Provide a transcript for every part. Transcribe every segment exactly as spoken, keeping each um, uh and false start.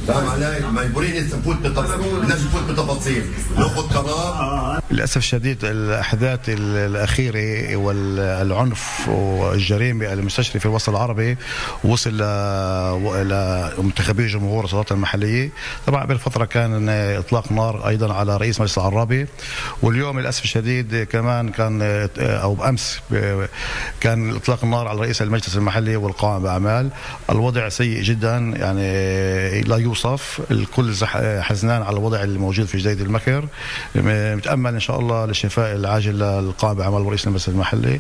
فاهم علي؟ مجبورين نفوت بالتفاصيل، بدناش نفوت بالتفاصيل، ناخذ قرار. للاسف الشديد الاحداث الاخيره والعنف والجريمه المستشري في الوسط العربي وصل لمنتخبي جمهور السلطات المحليه. طبعا قبل فتره كان اطلاق نار ايضا على رئيس مجلس العرابي، واليوم للاسف الشديد كمان كان او بامس كان اطلاق النار على رئيس المجلس المحلي والقائم باعمال. الوضع سيء جدا يعني لا يوصف، الكل حزنان على الوضع الموجود في جديد المكر. متامل ان شاء الله للشفاء العاجل للقائم باعمال ورئيس المجلس المحلي.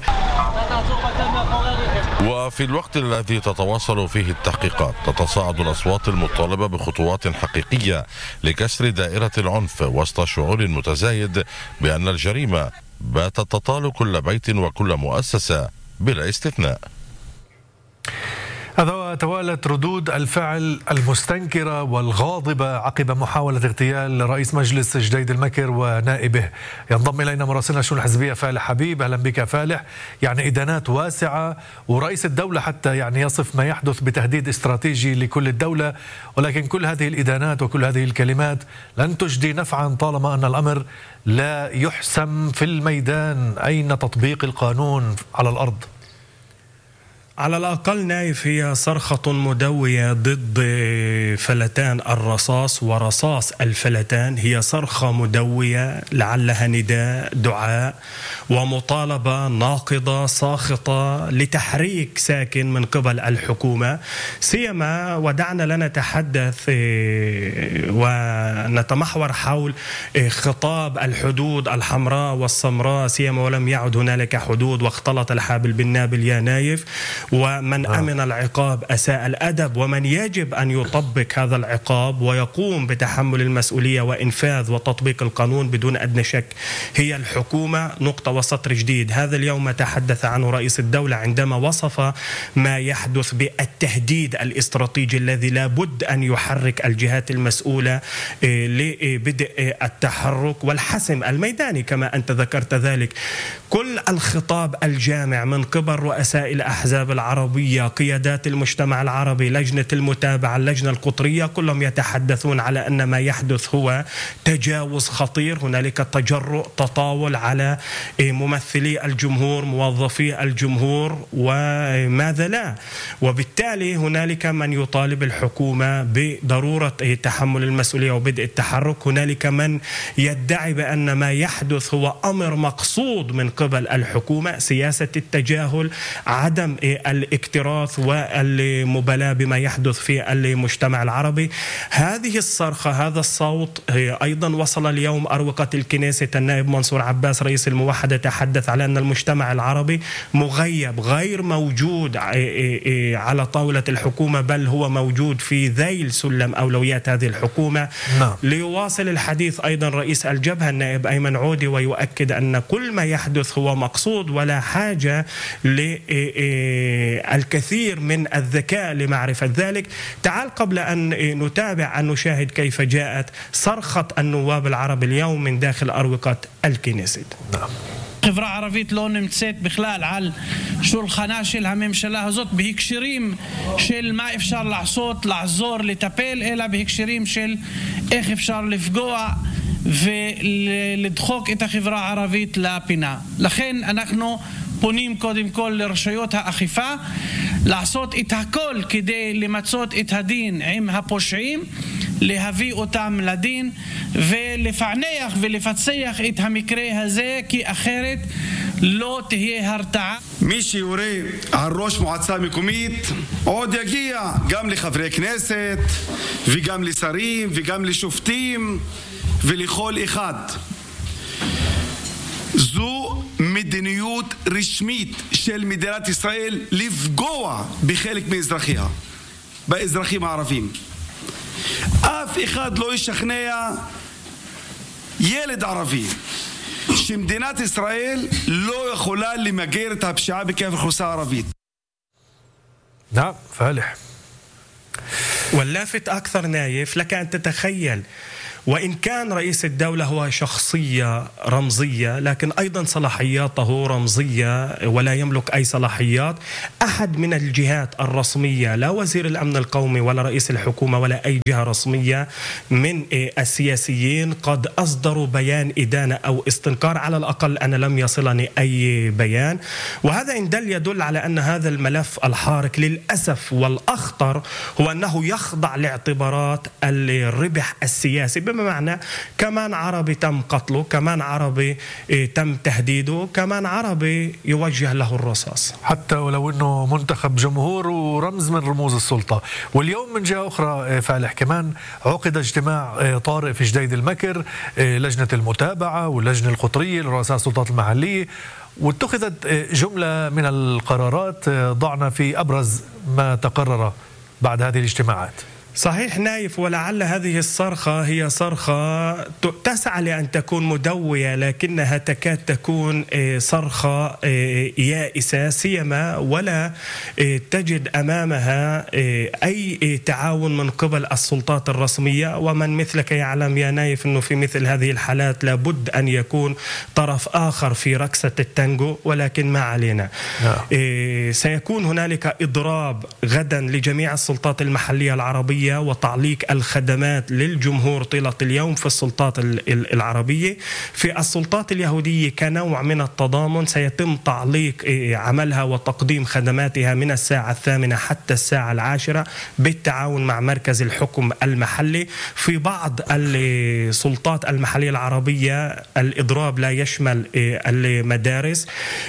وفي الوقت الذي تتواصل فيه التحقيقات تتصاعد الأصوات المطالبة بخطوات حقيقية لكسر دائرة العنف وسط شعور متزايد بأن الجريمة باتت تطال كل بيت وكل مؤسسة بلا استثناء. هذا توالت ردود الفعل المستنكرة والغاضبة عقب محاولة اغتيال رئيس مجلس جديد المكر ونائبه. ينضم إلينا مراسلنا الشؤون الحزبية فالح حبيب. أهلا بك فالح. يعني إدانات واسعة، ورئيس الدولة حتى يعني يصف ما يحدث بتهديد استراتيجي لكل الدولة، ولكن كل هذه الإدانات وكل هذه الكلمات لن تجدي نفعا طالما أن الأمر لا يحسم في الميدان. أين تطبيق القانون على الأرض؟ على الأقل نايف هي صرخة مدوية ضد فلتان الرصاص ورصاص الفلتان، هي صرخة مدوية لعلها نداء دعاء ومطالبة ناقضة ساخطة لتحريك ساكن من قبل الحكومة. سيما ودعنا لا نتحدث ونتمحور حول خطاب الحدود الحمراء والسمراء، سيما ولم يعد هنالك حدود واختلط الحابل بالنابل يا نايف. ومن أمن العقاب أساء الأدب، ومن يجب أن يطبق هذا العقاب ويقوم بتحمل المسؤولية وإنفاذ وتطبيق القانون بدون أدنى شك هي الحكومة. نقطة وسطر جديد. هذا اليوم تحدث عنه رئيس الدولة عندما وصف ما يحدث بالتهديد الاستراتيجي الذي لا بد أن يحرك الجهات المسؤولة لبدء التحرك والحسم الميداني كما أنت ذكرت ذلك. كل الخطاب الجامع من قبل رؤساء الأحزاب العربية، قيادات المجتمع العربي، لجنة المتابعة، اللجنة القطرية، كلهم يتحدثون على أن ما يحدث هو تجاوز خطير. هنالك تجرؤ، تطاول على ممثلي الجمهور، موظفي الجمهور، وماذا لا. وبالتالي هنالك من يطالب الحكومة بضرورة تحمل المسؤولية وبدء التحرك. هنالك من يدعي بأن ما يحدث هو أمر مقصود من قبل الحكومة، سياسة التجاهل، عدم الاكتراث والمبالاة بما يحدث في المجتمع العربي. هذه الصرخة، هذا الصوت أيضا وصل اليوم أروقة الكنيسة. النائب منصور عباس رئيس الموحدة تحدث على أن المجتمع العربي مغيب، غير موجود على طاولة الحكومة، بل هو موجود في ذيل سلم أولويات هذه الحكومة. نعم. ليواصل الحديث أيضا رئيس الجبهة النائب أيمن عودي ويؤكد أن كل ما يحدث هو مقصود ولا حاجة للكثير من الذكاء لمعرفة ذلك. تعال قبل أن نتابع أن نشاهد كيف جاءت صرخة النواب العرب اليوم من داخل أروقة الكنيسة. نعم. חברה ערבית לא נמצאת בכלל על שולחנה של הממשלה הזאת בהקשרים של מה אפשר לעשות, לעזור, לטפל, אלא בהקשרים של איך אפשר לפגוע ולדחוק את החברה הערבית לפינה. לכן אנחנו פונים קודם כל לרשויות האכיפה לעשות את הכל כדי למצות את הדין עם הפושעים, להביא אותם לדין ולפענח ולפצח את המקרה הזה, כי אחרת לא תהיה הרתעה. מי שיורה על ראש מועצה מקומית עוד יגיע גם לחברי כנסת וגם לשרים וגם לשופטים ולכל אחד. זו מדיניות רשמית של מדינת ישראל לפגוע בחלק מאזרחיה, באזרחים הערבים. אף אחד לא ישכנע ילד ערבי שמדינת ישראל לא יכולה למגר את הפשיעה בקרב האוכלוסייה הערבית. نعم فالح. واللافت أكثر نايف لك أن تتخيل وإن كان رئيس الدولة هو شخصية رمزية لكن أيضا صلاحياته رمزية ولا يملك أي صلاحيات. أحد من الجهات الرسمية، لا وزير الأمن القومي ولا رئيس الحكومة ولا أي جهة رسمية من السياسيين قد أصدروا بيان إدانة أو استنكار، على الأقل أنا لم يصلني أي بيان. وهذا إن دل يدل على أن هذا الملف الحارق للأسف والأخطر هو أنه يخضع لاعتبارات الربح السياسي، بما معنى كمان عربي تم قتله، كمان عربي تم تهديده، كمان عربي يوجه له الرصاص، حتى ولو أنه منتخب جمهور ورمز من رموز السلطة. واليوم من جهة أخرى فالح كمان عقد اجتماع طارئ في جديد المكر، لجنة المتابعة واللجنة القطرية لرؤساء السلطات المحلية، واتخذت جملة من القرارات ضعنا في أبرز ما تقرر بعد هذه الاجتماعات. صحيح نايف، ولعل هذه الصرخة هي صرخة تسعى لأن تكون مدوية لكنها تكاد تكون صرخة يائسة، سيما ولا تجد أمامها أي تعاون من قبل السلطات الرسمية. ومن مثلك يعلم يا نايف أنه في مثل هذه الحالات لابد أن يكون طرف آخر في رقصة التانجو، ولكن ما علينا. سيكون هنالك إضراب غدا لجميع السلطات المحلية العربية وتعليق الخدمات للجمهور طيلة اليوم في السلطات العربية. في السلطات اليهودية كنوع من التضامن سيتم تعليق عملها وتقديم خدماتها من الساعة الثامنة حتى الساعة العاشرة بالتعاون مع مركز الحكم المحلي. في بعض السلطات المحلية العربية الإضراب لا يشمل المدارس.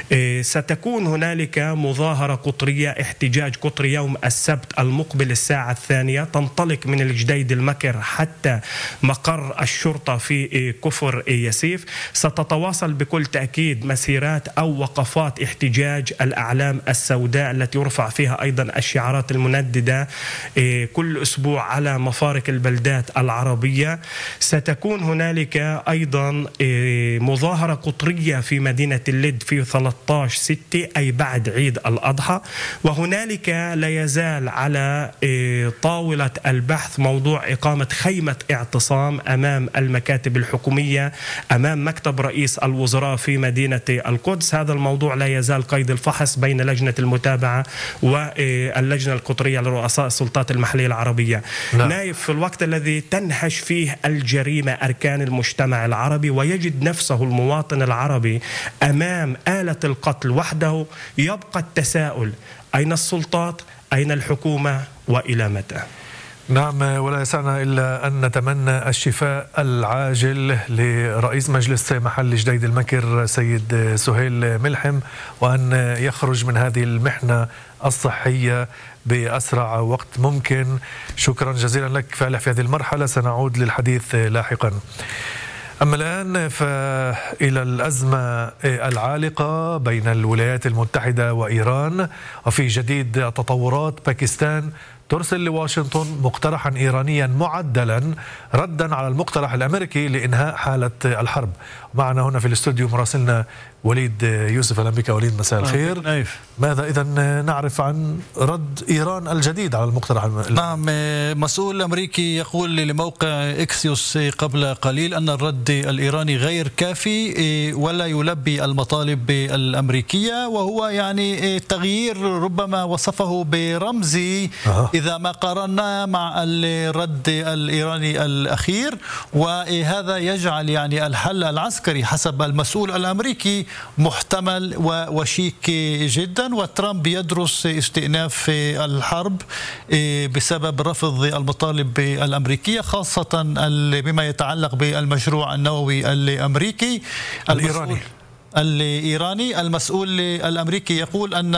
ستكون هنالك مظاهرة قطرية، احتجاج قطري يوم السبت المقبل الساعة الثانية، تنطلق من الجديد المكر حتى مقر الشرطة في كفر ياسيف. ستتواصل بكل تأكيد مسيرات أو وقفات احتجاج الأعلام السوداء التي يرفع فيها أيضا الشعارات المنددة كل أسبوع على مفارق البلدات العربية. ستكون هنالك أيضا مظاهرة قطرية في مدينة اللد في ثلاثة عشر ستة أي بعد عيد الأضحى. وهنالك لا يزال على طاولة البحث موضوع إقامة خيمة اعتصام أمام المكاتب الحكومية، أمام مكتب رئيس الوزراء في مدينة القدس. هذا الموضوع لا يزال قيد الفحص بين لجنة المتابعة واللجنة القطرية لرؤساء السلطات المحلية العربية. لا. نايف، في الوقت الذي تنهش فيه الجريمة أركان المجتمع العربي ويجد نفسه المواطن العربي أمام آلة القتل وحده، يبقى التساؤل: أين السلطات؟ أين الحكومة؟ وإلى متى؟ نعم، ولا يسعنا إلا أن نتمنى الشفاء العاجل لرئيس مجلس محل جديد المكر سيد سهيل ملحم، وأن يخرج من هذه المحنة الصحية بأسرع وقت ممكن. شكرا جزيلا لك فالح في هذه المرحلة، سنعود للحديث لاحقا. أما الآن فإلى الأزمة العالقة بين الولايات المتحدة وإيران. وفي جديد التطورات، باكستان ترسل لواشنطن مقترحا إيرانيا معدلا ردا على المقترح الأمريكي لإنهاء حالة الحرب. معنا هنا في الاستوديو مراسلنا وليد يوسف. أهلا بك وليد، مساء الخير. نايف. ماذا إذن نعرف عن رد إيران الجديد على المقترح؟ نعم، مسؤول أمريكي يقول لموقع إكسيوس قبل قليل أن الرد الإيراني غير كافي ولا يلبي المطالب الأمريكية، وهو يعني تغيير ربما وصفه برمزي أه. إذا ما قارنا مع الرد الإيراني الأخير، وهذا يجعل يعني الحل العسكري حسب المسؤول الأمريكي محتمل وشيك جدا، وترامب يدرس استئناف الحرب بسبب رفض المطالب الأمريكية، خاصة بما يتعلق بالمشروع النووي الأمريكي الإيراني الإيراني. المسؤول الأمريكي يقول أن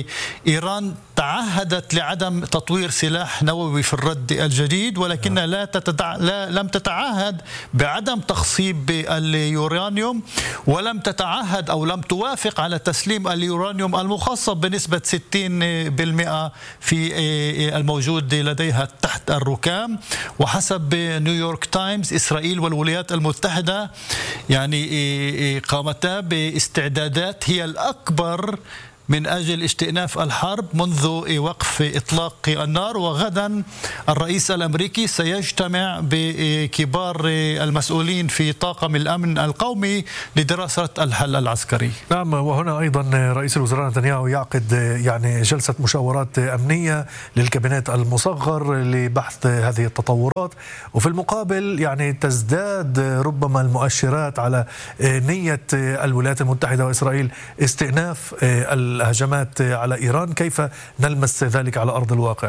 إيران تعهدت لعدم تطوير سلاح نووي في الرد الجديد، ولكن لا, تتدع... لا لم تتعهد بعدم تخصيب اليورانيوم، ولم تتعهد أو لم توافق على تسليم اليورانيوم المخصب بنسبة ستين بالمئة في الموجود لديها تحت الركام. وحسب نيويورك تايمز، إسرائيل والولايات المتحدة يعني قامتا باستعدادات هي الأكبر من أجل استئناف الحرب منذ وقف إطلاق النار. وغدا الرئيس الأمريكي سيجتمع بكبار المسؤولين في طاقم الأمن القومي لدراسة الحل العسكري. نعم، وهنا أيضا رئيس الوزراء نتنياهو يعقد يعني جلسة مشاورات أمنية للكابينت المصغر لبحث هذه التطورات، وفي المقابل يعني تزداد ربما المؤشرات على نية الولايات المتحدة وإسرائيل استئناف الهجمات على إيران. كيف نلمس ذلك على أرض الواقع؟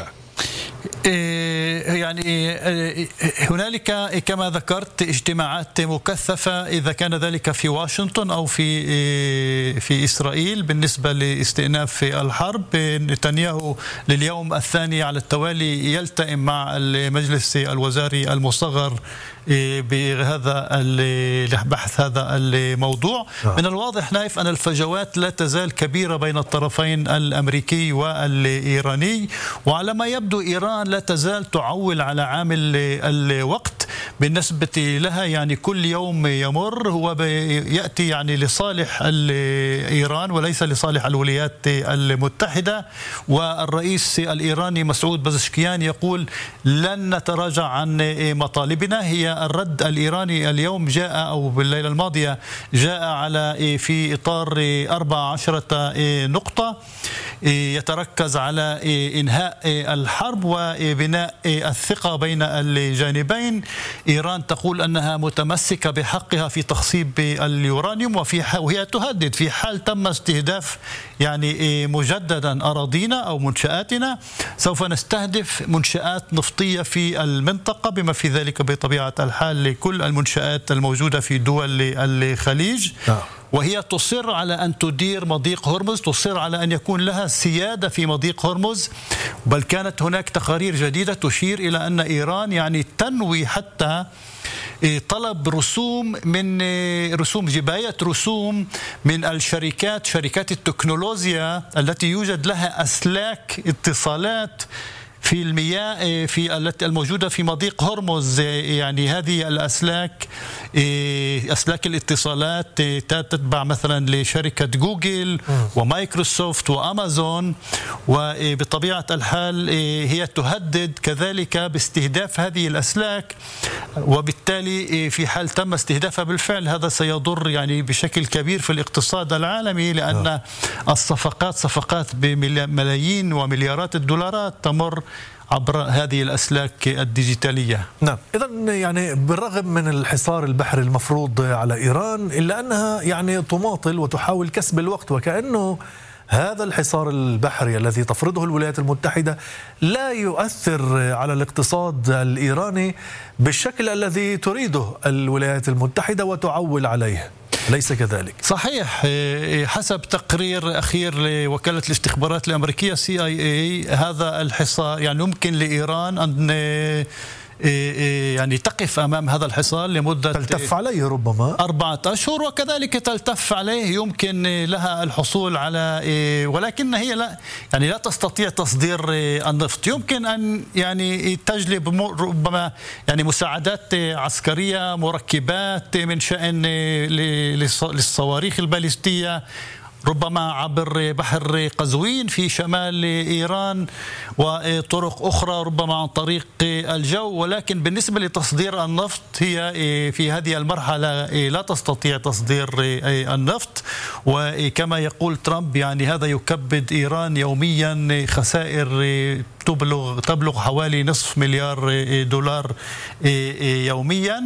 يعني هنالك كما ذكرت اجتماعات مكثفة، إذا كان ذلك في واشنطن أو في في إسرائيل بالنسبة لاستئناف الحرب. نتنياهو لليوم الثاني على التوالي يلتئم مع المجلس الوزاري المصغر بهذا بحث هذا الموضوع. من الواضح نايف أن الفجوات لا تزال كبيرة بين الطرفين الأمريكي والإيراني، وعلى ما يبدو إيران لا تزال تعول على عامل الوقت بالنسبة لها. يعني كل يوم يمر هو يأتي يعني لصالح إيران وليس لصالح الولايات المتحدة. والرئيس الإيراني مسعود بزشكيان يقول لن نتراجع عن مطالبنا. هي الرد الإيراني اليوم جاء أو بالليلة الماضية جاء على في إطار أربع عشرة نقطة يتركز على إنهاء الحرب وبناء الثقة بين الجانبين. إيران تقول أنها متمسكة بحقها في تخصيب اليورانيوم، وفي وهي تهدد في حال تم استهداف يعني مجددا أراضينا أو منشآتنا سوف نستهدف منشآت نفطية في المنطقة، بما في ذلك بطبيعة الحال لكل المنشآت الموجودة في دول الخليج. وهي تصر على أن تدير مضيق هرمز، تصر على أن يكون لها سيادة في مضيق هرمز. بل كانت هناك تقارير جديدة تشير إلى أن إيران يعني تنوي حتى طلب رسوم من رسوم جباية رسوم من الشركات شركات التكنولوجيا التي يوجد لها أسلاك اتصالات في المياه في التي الموجودة في مضيق هرمز. يعني هذه الأسلاك أسلاك الاتصالات تتبع مثلا لشركة جوجل ومايكروسوفت وأمازون، وبطبيعة الحال هي تهدد كذلك باستهداف هذه الأسلاك، وبالتالي في حال تم استهدافها بالفعل هذا سيضر يعني بشكل كبير في الاقتصاد العالمي، لأن الصفقات صفقات بملايين ومليارات الدولارات تمر عبر هذه الأسلاك الديجيتالية. نعم، إذن يعني بالرغم من الحصار البحري المفروض على إيران إلا أنها يعني تماطل وتحاول كسب الوقت، وكأنه هذا الحصار البحري الذي تفرضه الولايات المتحدة لا يؤثر على الاقتصاد الإيراني بالشكل الذي تريده الولايات المتحدة وتعول عليه، ليس كذلك؟ صحيح. حسب تقرير أخير لوكالة الاستخبارات الأمريكية سي آي إي هذا الحصار يعني يمكن لإيران أن يعني تقف أمام هذا الحصار لمدة تلتف عليه ربما أربعة أشهر، وكذلك تلتف عليه يمكن لها الحصول على، ولكن هي لا يعني لا تستطيع تصدير النفط. يمكن أن يعني تجلب ربما يعني مساعدات عسكرية، مركبات من شأن للصواريخ البالستية ربما عبر بحر قزوين في شمال إيران، وطرق أخرى ربما عن طريق الجو. ولكن بالنسبة لتصدير النفط هي في هذه المرحلة لا تستطيع تصدير النفط. وكما يقول ترامب يعني هذا يكبد إيران يوميا خسائر تبلغ تبلغ حوالي نصف مليار دولار يوميا.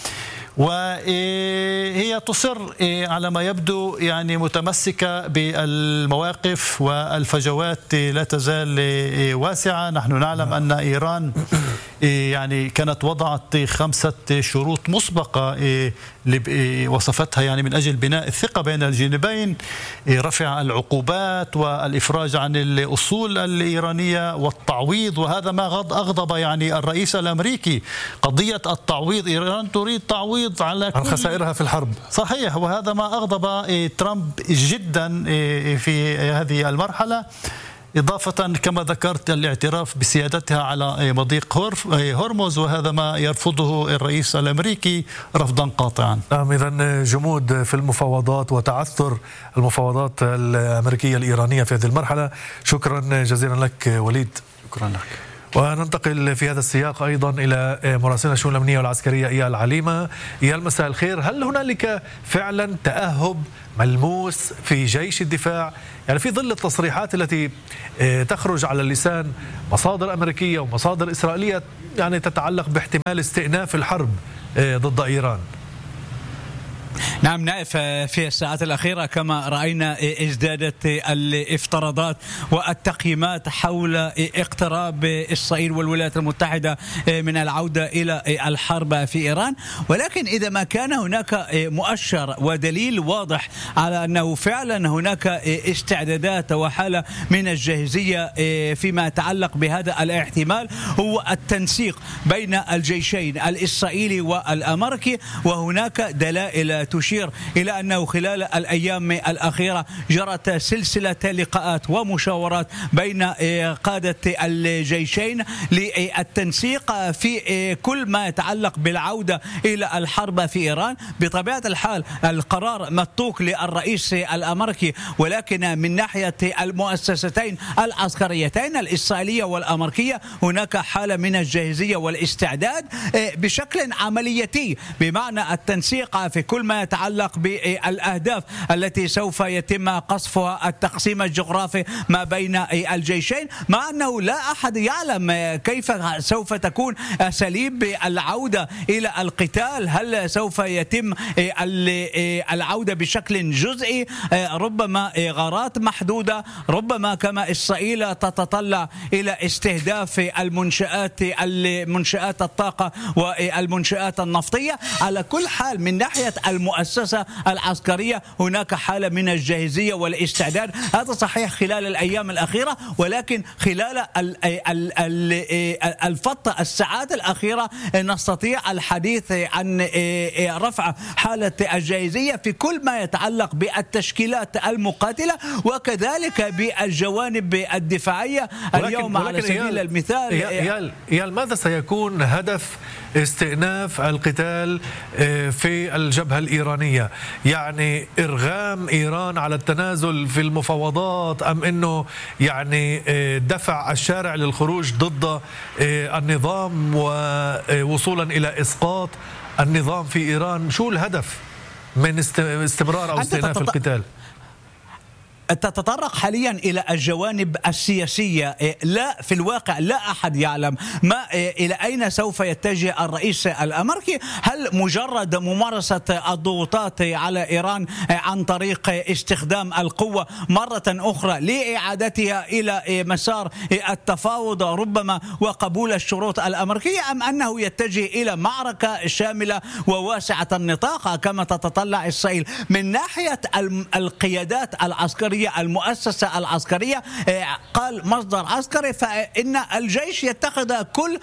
وهي تصر على ما يبدو يعني متمسكة بالمواقف، والفجوات لا تزال واسعة. نحن نعلم أن إيران يعني كانت وضعت خمسة شروط مسبقة وصفتها يعني من أجل بناء الثقة بين الجانبين: رفع العقوبات والإفراج عن الأصول الإيرانية والتعويض. وهذا ما أغضب يعني الرئيس الأمريكي، قضية التعويض. إيران تريد تعويض على عن خسائرها في الحرب. صحيح، وهذا ما أغضب ترامب جدا في هذه المرحلة. إضافة كما ذكرت الاعتراف بسيادتها على مضيق هرمز، وهذا ما يرفضه الرئيس الأمريكي رفضا قاطعا. نعم، إذن جمود في المفاوضات وتعثر المفاوضات الأمريكية الإيرانية في هذه المرحلة. شكرا جزيلا لك وليد. شكرا لك. وننتقل في هذا السياق أيضا إلى مراسلنا الشؤون الأمنية والعسكرية إيال عليمة. إيال، مساء الخير. هل هنالك فعلا تأهب ملموس في جيش الدفاع، يعني في ظل التصريحات التي تخرج على لسان مصادر أمريكية ومصادر إسرائيلية يعني تتعلق باحتمال استئناف الحرب ضد إيران؟ نعم نائف، في الساعات الأخيرة كما رأينا ازدادت الافتراضات والتقييمات حول اقتراب إسرائيل والولايات المتحدة من العودة إلى الحرب في إيران، ولكن إذا ما كان هناك مؤشر ودليل واضح على أنه فعلا هناك استعدادات وحالة من الجاهزية فيما يتعلق بهذا الاحتمال، هو التنسيق بين الجيشين الإسرائيلي والأمريكي. وهناك دلائل تشير إلى أنه خلال الأيام الأخيرة جرت سلسلة لقاءات ومشاورات بين قادة الجيشين للتنسيق في كل ما يتعلق بالعودة إلى الحرب في إيران. بطبيعة الحال القرار متروك للرئيس الأمريكي، ولكن من ناحية المؤسستين العسكريتين الإسرائيلية والأمريكية هناك حالة من الجاهزية والاستعداد بشكل عمليتي، بمعنى التنسيق في كل ما يتعلق بالأهداف التي سوف يتم قصفها، التقسيم الجغرافي ما بين الجيشين، مع أنه لا أحد يعلم كيف سوف تكون أساليب العودة إلى القتال. هل سوف يتم العودة بشكل جزئي، ربما غارات محدودة، ربما كما إسرائيل تتطلع إلى استهداف المنشآت المنشآت الطاقة والمنشآت النفطية. على كل حال من ناحية المؤسسة العسكرية هناك حالة من الجاهزية والاستعداد، هذا صحيح خلال الأيام الأخيرة، ولكن خلال الفترة الساعات الأخيرة نستطيع الحديث عن رفع حالة الجاهزية في كل ما يتعلق بالتشكيلات المقاتلة وكذلك بالجوانب الدفاعية. اليوم على سبيل المثال يال يال ماذا سيكون هدف استئناف القتال في الجبهة الإيرانية؟ يعني إرغام إيران على التنازل في المفاوضات، أم أنه يعني دفع الشارع للخروج ضد النظام ووصولا إلى إسقاط النظام في إيران؟ شو الهدف من استمرار أو استئناف القتال؟ تتطرق حاليا إلى الجوانب السياسية. لا في الواقع لا أحد يعلم ما إلى أين سوف يتجه الرئيس الأمريكي. هل مجرد ممارسة الضغوطات على إيران عن طريق استخدام القوة مرة أخرى لإعادتها إلى مسار التفاوض ربما وقبول الشروط الأمريكية، أم أنه يتجه إلى معركة شاملة وواسعة النطاق كما تتطلع إسرائيل؟ من ناحية القيادات العسكرية المؤسسة العسكرية قال مصدر عسكري فإن الجيش يتخذ كل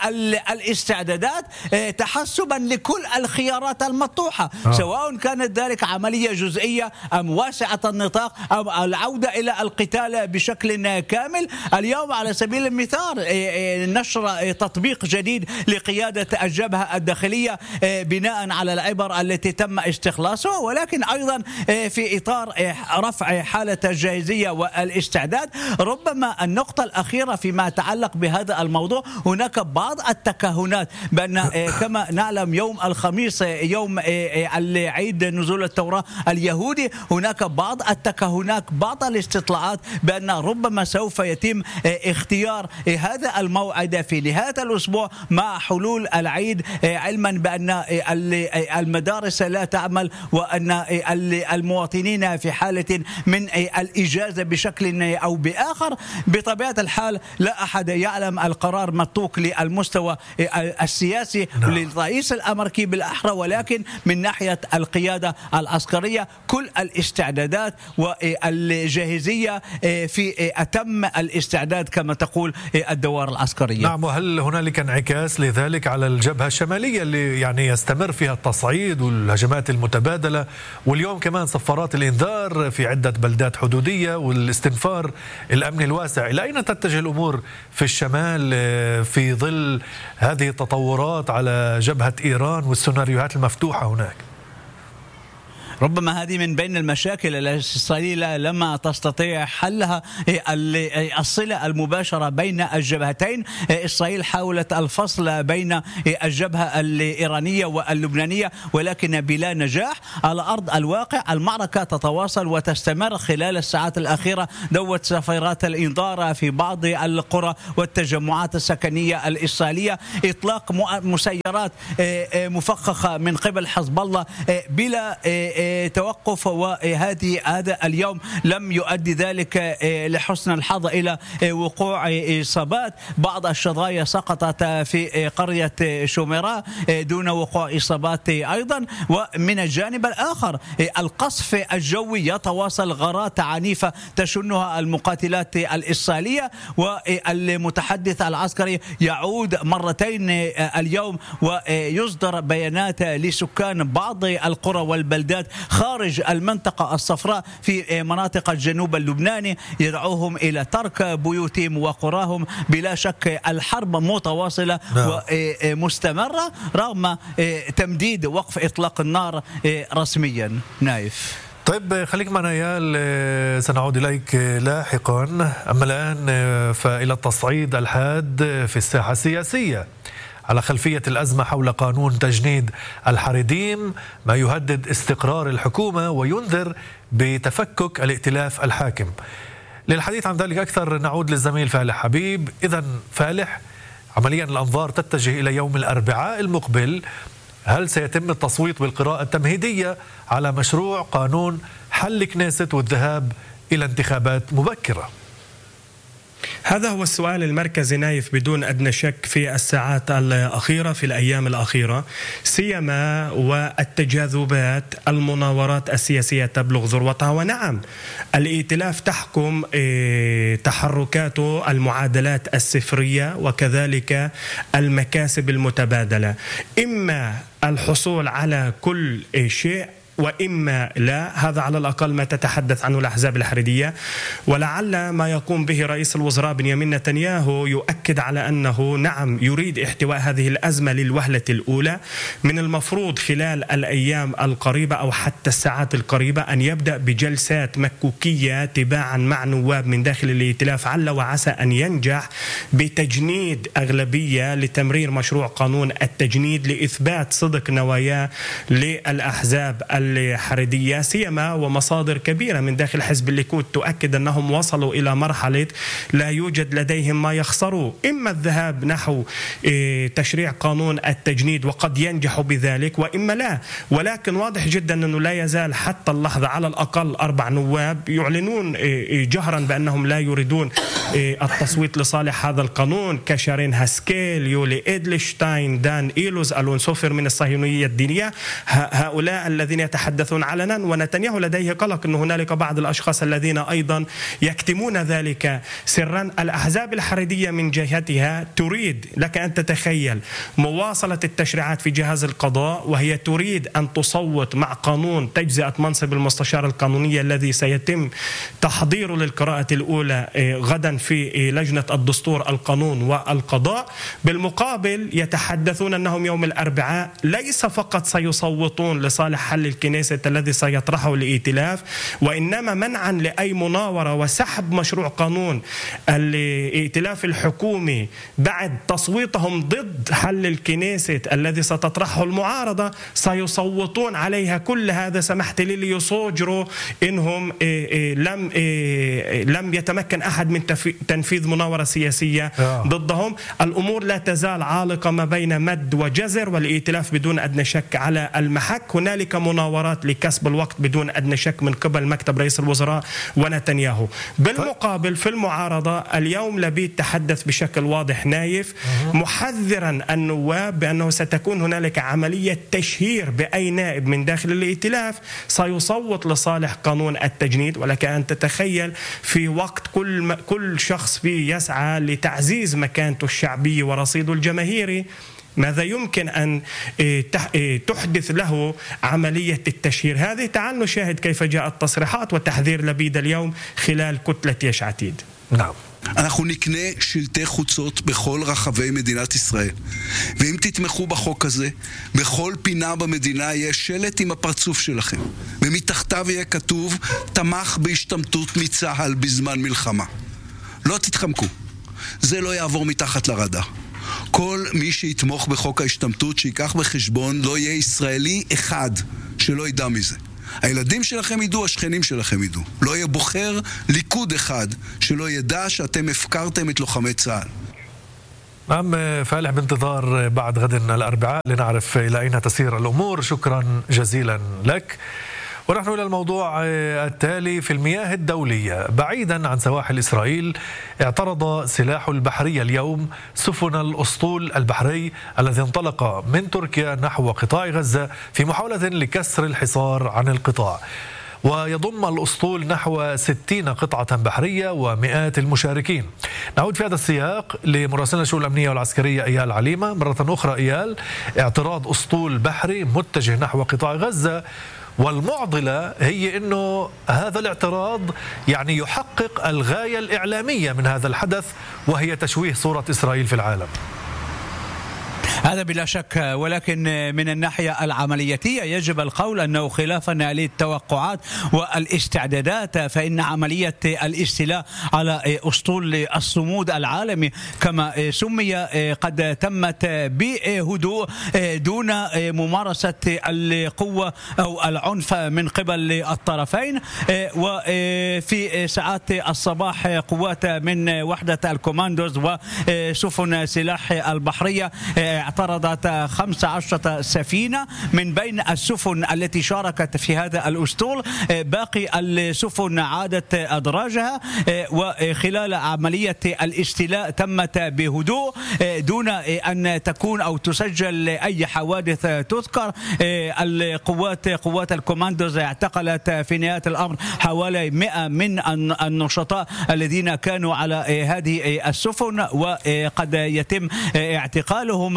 الاستعدادات تحسبا لكل الخيارات المطروحة، آه. سواء كانت ذلك عملية جزئية أم واسعة النطاق أم العودة إلى القتال بشكل كامل. اليوم على سبيل المثال نشر تطبيق جديد لقيادة الجبهة الداخلية بناء على العبر التي تم استخلاصها، ولكن أيضا في إطار رفع حالة الجاهزية والاستعداد. ربما النقطة الأخيرة فيما يتعلق بهذا الموضوع، هناك بعض التكهنات بأن كما نعلم يوم الخميس يوم عيد نزول التوراة اليهودي، هناك بعض التكهنات بعض الاستطلاعات بأن ربما سوف يتم اختيار هذا الموعد في نهاية الأسبوع مع حلول العيد، علما بأن المدارس لا تعمل وأن المواطنين في حالة من الإجازة بشكل أو بآخر. بطبيعة الحال لا أحد يعلم، القرار متروك للمستوى السياسي للرئيس الأمريكي بالأحرى، ولكن من ناحية القيادة العسكرية كل الاستعدادات والجاهزية في أتم الاستعداد كما تقول الدوائر العسكرية. نعم، وهل هنالك انعكاس لذلك على الجبهة الشمالية اللي يعني يستمر فيها التصعيد والهجمات المتبادلة، واليوم كمان صفارات الإنذار في عدة بلدات تعقيدات حدودية والاستنفار الأمني الواسع. إلى أين تتجه الأمور في الشمال في ظل هذه التطورات على جبهة إيران والسيناريوهات المفتوحة هناك؟ ربما هذه من بين المشاكل الإسرائيلية لما تستطيع حلها الصلة المباشرة بين الجبهتين. إسرائيل حاولت الفصل بين الجبهة الإيرانية واللبنانية ولكن بلا نجاح. على أرض الواقع المعركة تتواصل وتستمر. خلال الساعات الأخيرة دوت سفيرات الإنذار في بعض القرى والتجمعات السكنية الإسرائيلية إطلاق مسيرات مفخخة من قبل حزب الله بلا توقف، وهذه هذا اليوم لم يؤدي ذلك لحسن الحظ إلى وقوع إصابات. بعض الشظايا سقطت في قرية شوميرا دون وقوع إصابات أيضا. ومن الجانب الآخر القصف الجوي يتواصل، غارات عنيفة تشنها المقاتلات الإسرائيلية، والمتحدث العسكري يعود مرتين اليوم ويصدر بيانات لسكان بعض القرى والبلدات خارج المنطقة الصفراء في مناطق الجنوب اللبناني، يدعوهم إلى ترك بيوتهم وقراهم. بلا شك الحرب متواصلة ومستمرة رغم تمديد وقف إطلاق النار رسميا. نايف. طيب خليك معنا يال، سنعود إليك لاحقا. أما الآن فإلى التصعيد الحاد في الساحة السياسية على خلفية الأزمة حول قانون تجنيد الحريديم، ما يهدد استقرار الحكومة وينذر بتفكك الائتلاف الحاكم. للحديث عن ذلك أكثر نعود للزميل فالح حبيب. إذن فالح، عمليا الأنظار تتجه إلى يوم الأربعاء المقبل. هل سيتم التصويت بالقراءة التمهيدية على مشروع قانون حل كنيست والذهاب إلى انتخابات مبكرة؟ هذا هو السؤال المركزي نايف بدون أدنى شك في الساعات الأخيرة، في الأيام الأخيرة، سيما والتجاذبات المناورات السياسية تبلغ ذروتها. ونعم الائتلاف تحكم تحركاته المعادلات الصفرية وكذلك المكاسب المتبادلة، إما الحصول على كل شيء وإما لا. هذا على الأقل ما تتحدث عنه الأحزاب الحريدية، ولعل ما يقوم به رئيس الوزراء بنيامين نتنياهو يؤكد على أنه نعم يريد احتواء هذه الأزمة للوهلة الأولى. من المفروض خلال الأيام القريبة أو حتى الساعات القريبة أن يبدأ بجلسات مكوكية تباعا مع نواب من داخل الائتلاف، عل وعسى أن ينجح بتجنيد أغلبية لتمرير مشروع قانون التجنيد لإثبات صدق نواياه للأحزاب الحريدية، سيما ومصادر كبيرة من داخل حزب الليكود تؤكد أنهم وصلوا إلى مرحلة لا يوجد لديهم ما يخسروا، إما الذهاب نحو تشريع قانون التجنيد وقد ينجحوا بذلك وإما لا. ولكن واضح جدا أنه لا يزال حتى اللحظة على الأقل أربع نواب يعلنون جهرا بأنهم لا يريدون التصويت لصالح هذا القانون، كشارين هاسكيل، يولي إدلشتاين، دان إيلوز، ألون سوفر من الصهيونية الدينية. هؤلاء الذين يتحدثون علنا، ونتنياهو لديه قلق أن هنالك بعض الأشخاص الذين أيضا يكتمون ذلك سرا. الأحزاب الحريدية من جهتها تريد، لك أن تتخيل، مواصلة التشريعات في جهاز القضاء، وهي تريد أن تصوت مع قانون تجزئة منصب المستشار القانوني الذي سيتم تحضيره للقراءة الأولى غدا في لجنة الدستور القانون والقضاء. بالمقابل يتحدثون أنهم يوم الأربعاء ليس فقط سيصوتون لصالح حل الكنيسة الذي سيطرحه الائتلاف، وإنما منعا لأي مناورة وسحب مشروع قانون الائتلاف الحكومي بعد تصويتهم ضد حل الكنيسة الذي ستطرحه المعارضة، سيصوتون عليها. كل هذا سمحت لي ليصوجروا إنهم لم لم يتمكن أحد من تنفيذ مناورة سياسية ضدهم. الأمور لا تزال عالقة ما بين مد وجزر، والائتلاف بدون أدنى شك على المحك. هنالك مناورات لكسب الوقت بدون أدنى شك من قبل مكتب رئيس الوزراء ونتنياهو. بالمقابل في المعارضة اليوم لبيد تحدث بشكل واضح نايف محذرا النواب بأنه ستكون هنالك عملية تشهير بأي نائب من داخل الائتلاف سيصوت لصالح قانون التجنيد. ولك أن تتخيل في وقت كل كل شخص فيه يسعى لتعزيز مكانته الشعبية ورصيده الجماهيري، ماذا يمكن أن تحدث له عملية التشهير هذه؟ تعال نشاهد كيف جاءت تصريحات وتحذير لبيد اليوم خلال كتلة יש עתיד. نعم. אנחנו נקנה שלטי חוצות בכל רחבי מדינת ישראל. ואם תתמכו בחוק הזה, בכל פינה במדינה יש שלט עם הפרצוף שלכם. ומתחתיו יהיה כתוב, תמך בהשתמטות מצה"ל בזמן מלחמה. לא תתחמקו. זה לא יעבור מתחת לרדאר. כל מי שיתמוך בחוק ההשתמטות, שיקח בחשבון, לא יהיה ישראלי אחד שלא ידע מזה. הילדים שלכם ידעו, השכנים שלכם ידעו. לא יהיה בוחר ליכוד אחד שלא ידע שאתם הפקרתם את לוחמי צה"ל. نعم فالح، بانتظار بعد غد الأربعاء لنعرف إلى أين تسير الأمور. شكرا جزيلا لك. ونحن إلى الموضوع التالي. في المياه الدولية بعيدا عن سواحل إسرائيل، اعترض سلاح البحرية اليوم سفن الأسطول البحري الذي انطلق من تركيا نحو قطاع غزة في محاولة لكسر الحصار عن القطاع. ويضم الأسطول نحو ستين قطعة بحرية ومئات المشاركين. نعود في هذا السياق لمراسلنا الشؤون الأمنية والعسكرية إيال عليمة مرة أخرى. إيال، اعتراض أسطول بحري متجه نحو قطاع غزة، والمعضلة هي أنه هذا الاعتراض يعني يحقق الغاية الإعلامية من هذا الحدث، وهي تشويه صورة إسرائيل في العالم. هذا بلا شك، ولكن من الناحية العملياتية يجب القول أنه خلافا للتوقعات والاستعدادات، فإن عملية الاستيلاء على أسطول الصمود العالمي كما سمي قد تمت بهدوء دون ممارسة القوة أو العنف من قبل الطرفين. وفي ساعات الصباح قوات من وحدة الكوماندوز وسفن سلاح البحرية اعترضت خمس عشرة سفينة من بين السفن التي شاركت في هذا الأسطول. باقي السفن عادت أدراجها، وخلال عملية الاستيلاء تمت بهدوء دون أن تكون أو تسجل أي حوادث تذكر. القوات قوات الكوماندوز اعتقلت في نهاية الأمر حوالي مئة من النشطاء الذين كانوا على هذه السفن، وقد يتم اعتقالهم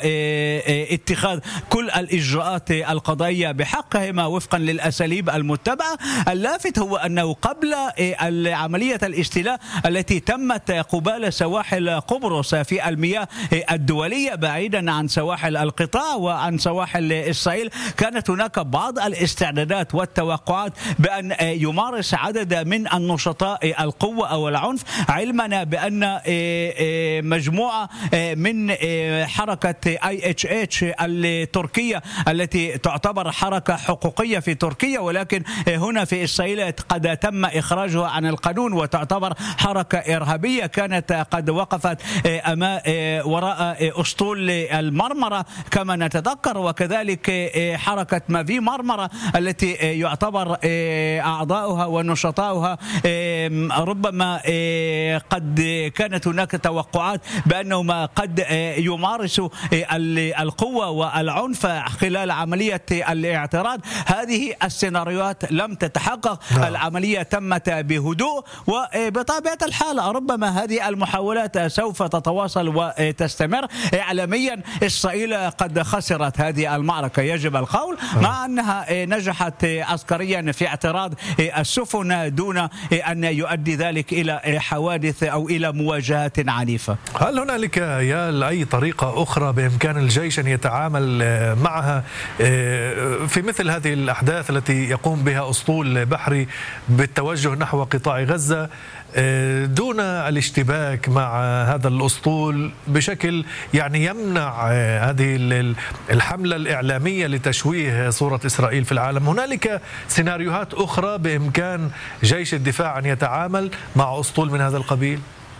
واتخاذ كل الإجراءات القضائية بحقهما وفقا للأساليب المتبعة. اللافت هو أنه قبل عملية الاستيلاء التي تمت قبال سواحل قبرص في المياه الدولية بعيدا عن سواحل القطاع وعن سواحل إسرائيل، كانت هناك بعض الاستعدادات والتوقعات بأن يمارس عدد من النشطاء القوة أو العنف، علمنا بأن مجموعة من حركة آي إتش إتش التركية التي تعتبر حركة حقوقية في تركيا، ولكن هنا في إسرائيل قد تم إخراجها عن القانون وتعتبر حركة إرهابية، كانت قد وقفت أمام وراء أسطول المرمرة كما نتذكر، وكذلك حركة مافي مرمرة التي يعتبر أعضاؤها ونشطاؤها ربما قد كانت هناك توقعات بأنهم قد يمارسوا القوة والعنف خلال عملية الاعتراض. هذه السيناريوهات لم تتحقق، العملية تمت بهدوء، وبطبيعة الحال ربما هذه المحاولات سوف تتواصل وتستمر. إعلاميا إسرائيل قد خسرت هذه المعركة يجب القول، مع أنها نجحت عسكريا في اعتراض السفن دون أن يؤدي ذلك إلى حوادث أو إلى مواجهات عنيفة. هل هنالك يا أي طريقة أخرى بإمكان الجيش أن يتعامل معها في مثل هذه الأحداث التي يقوم بها أسطول بحري بالتوجه نحو قطاع غزة دون الاشتباك مع هذا الأسطول بشكل يعني يمنع هذه الحملة الإعلامية لتشويه صورة إسرائيل في العالم؟ هنالك سيناريوهات أخرى بإمكان جيش الدفاع أن يتعامل مع أسطول من هذا القبيل؟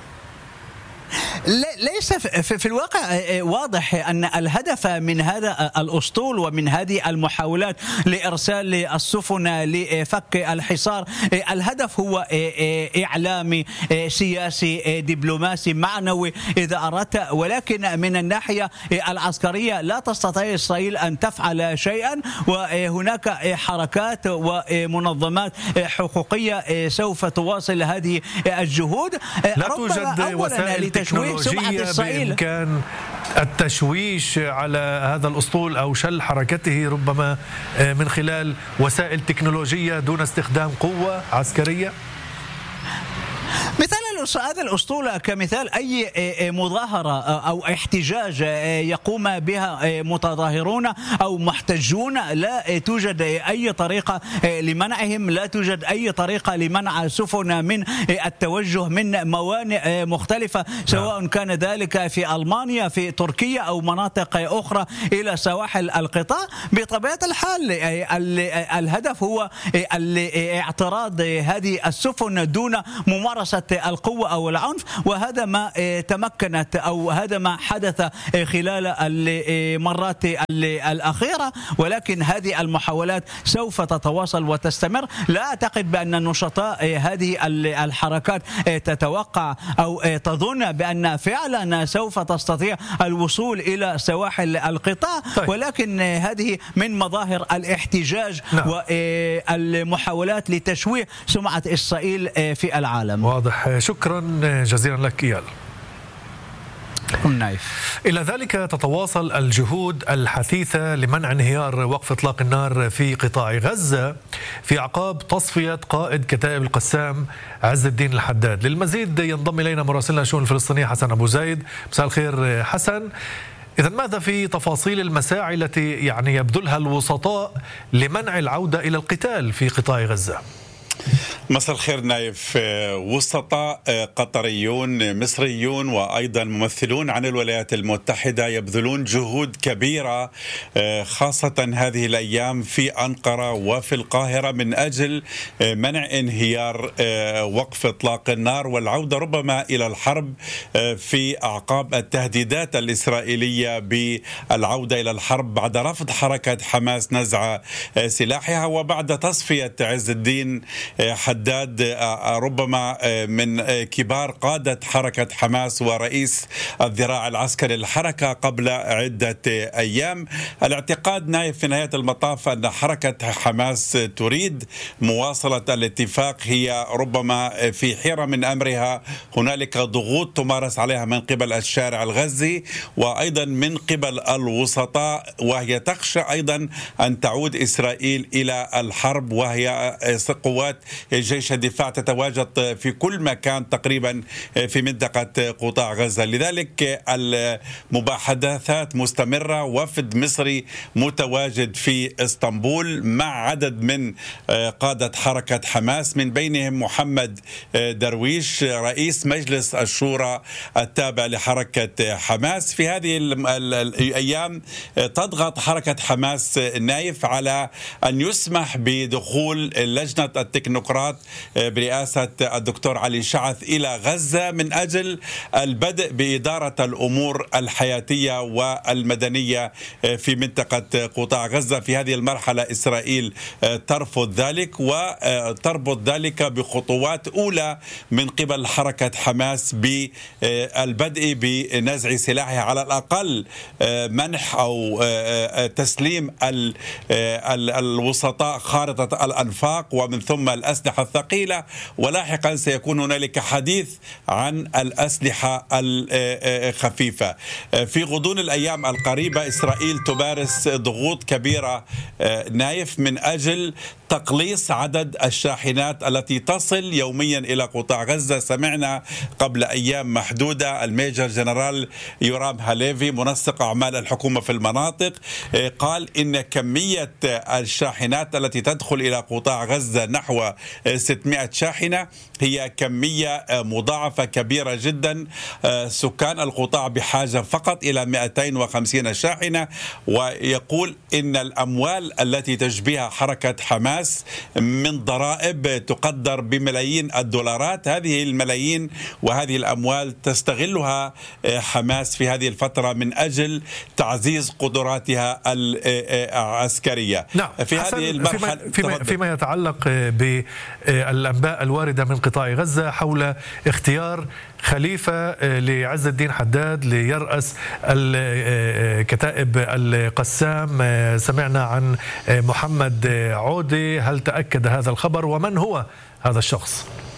ليس في الواقع واضح أن الهدف من هذا الأسطول ومن هذه المحاولات لإرسال السفن لفك الحصار، الهدف هو إعلامي سياسي دبلوماسي معنوي إذا أردت، ولكن من الناحية العسكرية لا تستطيع إسرائيل أن تفعل شيئا، وهناك حركات ومنظمات حقوقية سوف تواصل هذه الجهود. لا توجد وسائل تكنولوجية إسرائيل بإمكان التشويش على هذا الأسطول أو شل حركته ربما من خلال وسائل تكنولوجية دون استخدام قوة عسكرية؟ مثال هذا الأسطول كمثال أي مظاهرة أو احتجاج يقوم بها متظاهرون أو محتجون لا توجد أي طريقة لمنعهم، لا توجد أي طريقة لمنع سفن من التوجه من موانئ مختلفة، سواء كان ذلك في ألمانيا في تركيا أو مناطق أخرى إلى سواحل القطاع. بطبيعة الحال الهدف هو اعتراض هذه السفن دون ممارسة القوة أو العنف، وهذا ما تمكنت أو هذا ما حدث خلال المرات الأخيرة. ولكن هذه المحاولات سوف تتواصل وتستمر. لا أعتقد بأن نشطاء هذه الحركات تتوقع أو تظن بأن فعلا سوف تستطيع الوصول إلى سواحل القطاع، ولكن هذه من مظاهر الاحتجاج والمحاولات لتشويه سمعة إسرائيل في العالم. واضح. شكرا جزيلا لك إيال. نايف. إلى ذلك تتواصل الجهود الحثيثة لمنع انهيار وقف إطلاق النار في قطاع غزة في أعقاب تصفية قائد كتائب القسام عز الدين الحداد. للمزيد ينضم إلينا مراسلنا الشؤون الفلسطينية حسن أبو زايد. مساء الخير حسن. إذا ماذا في تفاصيل المساعي التي يعني يبذلها الوسطاء لمنع العودة إلى القتال في قطاع غزة؟ مساء الخير نايف. وسطاء قطريون مصريون وأيضا ممثلون عن الولايات المتحدة يبذلون جهود كبيرة خاصة هذه الأيام في أنقرة وفي القاهرة من أجل منع انهيار وقف إطلاق النار والعودة ربما إلى الحرب في أعقاب التهديدات الإسرائيلية بالعودة إلى الحرب بعد رفض حركة حماس نزع سلاحها وبعد تصفية عز الدين حداد ربما من كبار قادة حركة حماس ورئيس الذراع العسكري للحركة قبل عدة أيام. الاعتقاد نايف في نهاية المطاف أن حركة حماس تريد مواصلة الاتفاق، هي ربما في حيرة من أمرها، هنالك ضغوط تمارس عليها من قبل الشارع الغزي وأيضا من قبل الوسطاء، وهي تخشى أيضا أن تعود إسرائيل إلى الحرب، وهي قوات جيش الدفاع تتواجد في كل مكان تقريبا في منطقة قطاع غزة. لذلك المباحثات مستمرة، وفد مصري متواجد في اسطنبول مع عدد من قادة حركة حماس من بينهم محمد درويش رئيس مجلس الشورى التابع لحركة حماس. في هذه الأيام تضغط حركة حماس نايف على أن يسمح بدخول لجنة التكنوقراط برئاسة الدكتور علي شعث إلى غزة من أجل البدء بإدارة الأمور الحياتية والمدنية في منطقة قطاع غزة. في هذه المرحلة إسرائيل ترفض ذلك وتربط ذلك بخطوات أولى من قبل حركة حماس بالبدء بنزع سلاحها، على الأقل منح أو تسليم الوسطاء خارطة الأنفاق ومن ثم الأسلحة الثقيلة، ولاحقا سيكون هنالك حديث عن الأسلحة الخفيفة. في غضون الأيام القريبة إسرائيل تمارس ضغوط كبيرة نايف من أجل تقليص عدد الشاحنات التي تصل يوميا إلى قطاع غزة. سمعنا قبل أيام محدودة الميجر جنرال يورام هاليفي منسق أعمال الحكومة في المناطق قال إن كمية الشاحنات التي تدخل إلى قطاع غزة نحو ستمائة شاحنة هي كمية مضاعفة كبيرة جدا. سكان القطاع بحاجة فقط إلى مئتين وخمسين شاحنة، ويقول إن الأموال التي تجبيها حركة حماس من ضرائب تقدر بملايين الدولارات. هذه الملايين وهذه الأموال تستغلها حماس في هذه الفترة من أجل تعزيز قدراتها العسكرية. نعم. في هذه المرحلة فيما, فيما يتعلق بالأنباء الواردة من قطاع غزة حول اختيار خليفة لعز الدين حداد ليرأس الكتائب القسام، سمعنا عن محمد عودة، هل تأكد هذا الخبر ومن هو هذا الشخص؟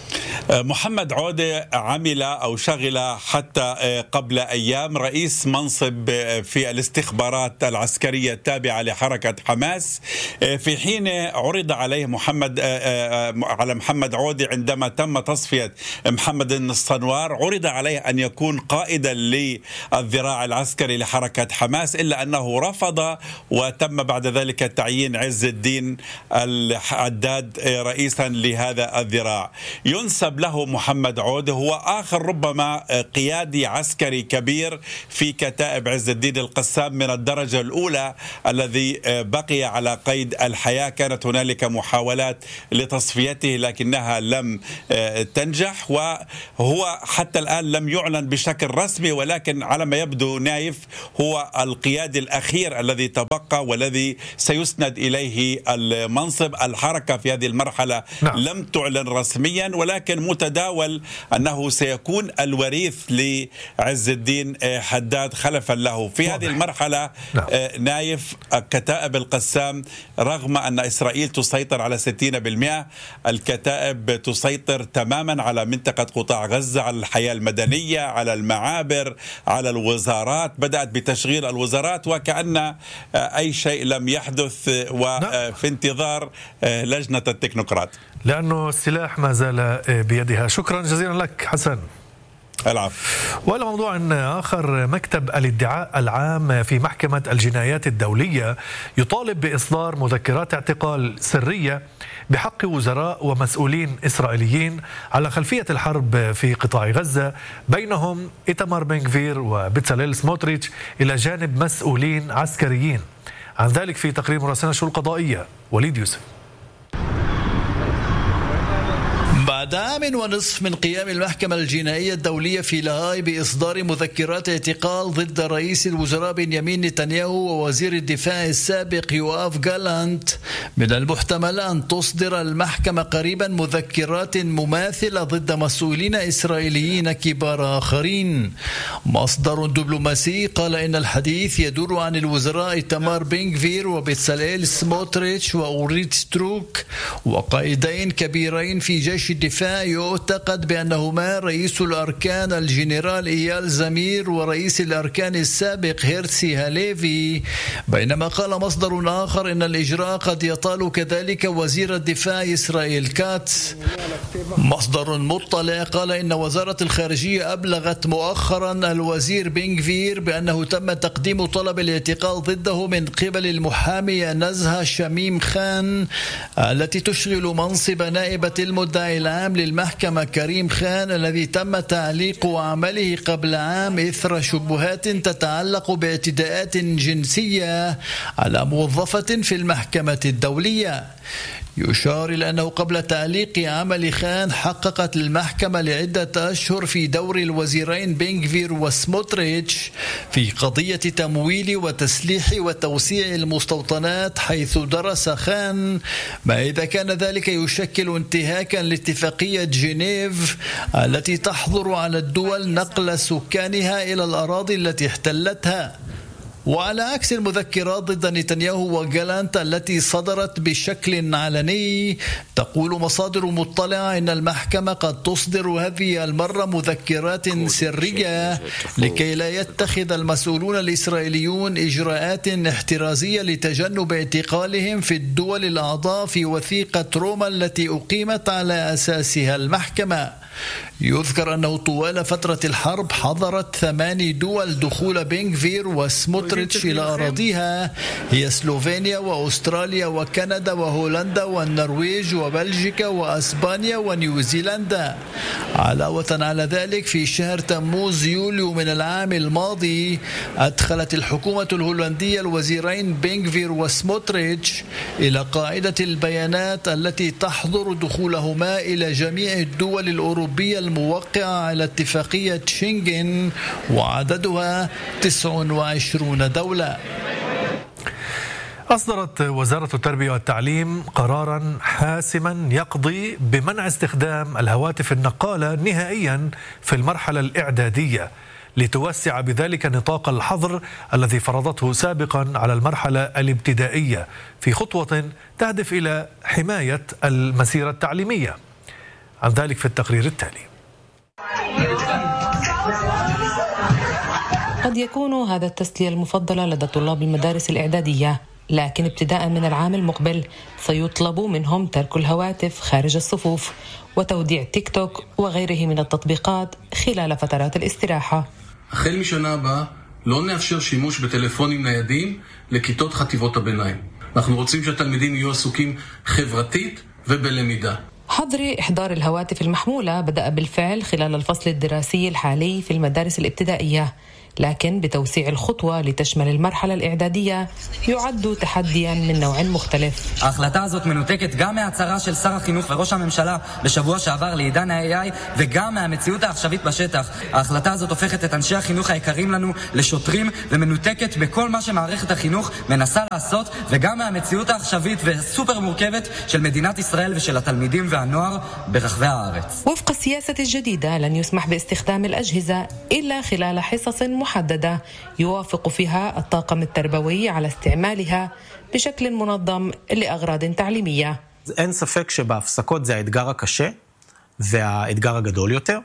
محمد عودة عمل أو شغل حتى قبل أيام رئيس منصب في الاستخبارات العسكرية التابعة لحركة حماس، في حين عرض عليه محمد على محمد عودة عندما تم تصفية محمد الصنوار، عرض عليه أن يكون قائدا للذراع العسكري لحركة حماس، إلا أنه رفض، وتم بعد ذلك تعيين عز الدين الحداد رئيسا لهذا الذراع. ينسب له محمد عودة، هو آخر ربما قيادي عسكري كبير في كتائب عز الدين القسام من الدرجة الأولى الذي بقي على قيد الحياة. كانت هنالك محاولات لتصفيته لكنها لم تنجح، وهو حتى الآن لم يعلن بشكل رسمي، ولكن على ما يبدو نايف هو القيادي الأخير الذي تبقى والذي سيسند إليه المنصب. الحركة في هذه المرحلة نعم. لم تعلن رسميا، ولكن متداول أنه سيكون الوريث لعز الدين حداد خلفا له في واضح. هذه المرحلة نعم. نايف كتائب القسام رغم أن إسرائيل تسيطر على ستين بالمئة، الكتائب تسيطر تماما على منطقة قطاع غزة، على الحياة المدنية، على المعابر، على الوزارات. بدأت بتشغيل الوزارات وكأن أي شيء لم يحدث، وفي انتظار لجنة التكنوقراط لأنه السلاح ما زال بيدها. شكرا جزيلا لك حسن. العفو. وعلى موضوع آخر، مكتب الادعاء العام في محكمة الجنايات الدولية يطالب بإصدار مذكرات اعتقال سرية بحق وزراء ومسؤولين إسرائيليين على خلفية الحرب في قطاع غزة، بينهم إيتمار بن غفير وبتساليل سموتريتش، إلى جانب مسؤولين عسكريين. عن ذلك في تقرير مراسلنا الشؤون القضائية وليد يوسف. بعد عام ونصف من قيام المحكمة الجنائية الدولية في لاهاي بإصدار مذكرات اعتقال ضد رئيس الوزراء بنيامين نتنياهو ووزير الدفاع السابق يواف جالانت، من المحتمل أن تصدر المحكمة قريبا مذكرات مماثلة ضد مسؤولين إسرائيليين كبار آخرين. مصدر دبلوماسي قال إن الحديث يدور عن الوزراء إيتمار بن غفير وبتساليل سموتريتش وأوريت ستروك، وقائدين كبيرين في جيش الدفاع يعتقد بأنهما رئيس الأركان الجنرال إيال زمير ورئيس الأركان السابق هيرسي هاليفي. بينما قال مصدر آخر إن الإجراء قد يطال كذلك وزير الدفاع إسرائيل كاتس. مصدر مطلع قال إن وزارة الخارجية أبلغت مؤخرا الوزير بن غفير بأنه تم تقديم طلب الاعتقال ضده من قبل المحامية نزهة شميم خان التي تشغل منصب نائبة المدعي العام للمحكمة كريم خان، الذي تم تعليق عمله قبل عام إثر شبهات تتعلق باعتداءات جنسية على موظفة في المحكمة الدولية. يشار إلى أنه قبل تعليق عمل خان حققت المحكمة لعدة أشهر في دور الوزيرين بن غفير وسموتريتش في قضية تمويل وتسليح وتوسيع المستوطنات، حيث درس خان ما إذا كان ذلك يشكل انتهاكا لاتفاقية جنيف التي تحظر على الدول نقل سكانها إلى الأراضي التي احتلتها. وعلى عكس المذكرات ضد نتنياهو وجالانت التي صدرت بشكل علني، تقول مصادر مطلعة إن المحكمة قد تصدر هذه المرة مذكرات سرية لكي لا يتخذ المسؤولون الإسرائيليون إجراءات احترازية لتجنب اعتقالهم في الدول الأعضاء في وثيقة روما التي أقيمت على أساسها المحكمة. يذكر أنه طوال فترة الحرب حظرت ثماني دول دخول بن غفير وسموتريتش إلى أراضيها، هي سلوفينيا وأستراليا وكندا وهولندا والنرويج وبلجيكا وأسبانيا ونيوزيلندا. علاوة على ذلك، في شهر تموز يوليو من العام الماضي أدخلت الحكومة الهولندية الوزيرين بن غفير وسموتريتش إلى قاعدة البيانات التي تحظر دخولهما إلى جميع الدول الأوروبية الموقعة على اتفاقية شنغن، وعددها تسع وعشرين دولة. أصدرت وزارة التربية والتعليم قراراً حاسماً يقضي بمنع استخدام الهواتف النقالة نهائياً في المرحلة الإعدادية، لتوسع بذلك نطاق الحظر الذي فرضته سابقاً على المرحلة الابتدائية، في خطوة تهدف إلى حماية المسيرة التعليمية. عن ذلك في التقرير التالي. قد يكون هذا التسلية المفضلة لدى طلاب المدارس الإعدادية، لكن ابتداء من العام المقبل سيطلب منهم ترك الهواتف خارج الصفوف وتوديع تيك توك وغيره من التطبيقات خلال فترات الاستراحة. החל משנה הבאה לא נאפשר שימוש בטלפונים ניידים לכיתות חטיבות הביניים. אנחנו רוצים שהתלמידים יהיו עסוקים חברתית ובלמידה. حظر إحضار الهواتف المحمولة بدأ بالفعل خلال الفصل الدراسي الحالي في المدارس الابتدائية، لكن بتوسيع الخطوة لتشمل المرحلة الإعدادية يعد تحديا من نوع مختلف. ההחלטה הזאת מנותקת גם מההצהרה של שר החינוך וראש הממשלה בשבוע שעבר לעידן ה-איי איי וגם מהמציאות העכשווית בשטח. ההחלטה הזאת הופכת את אנשי החינוך היקרים לנו לשוטרים ומנותקת בכל מה שמערכת החינוך מנסה לעשות וגם מהמציאות העכשווית והסופר מורכבת של מדינת ישראל ושל התלמידים והנוער ברחבי הארץ. وفق السياسة الجديدة لن يسمح باستخدام الأجهزة إلا خلال حصص محددة يوافق فيها الطاقم التربوي على استعمالها بشكل منظم لأغراض تعليمية. אין ספק שבהפסקות זה האתגר הקשה והאתגר הגדול יותר,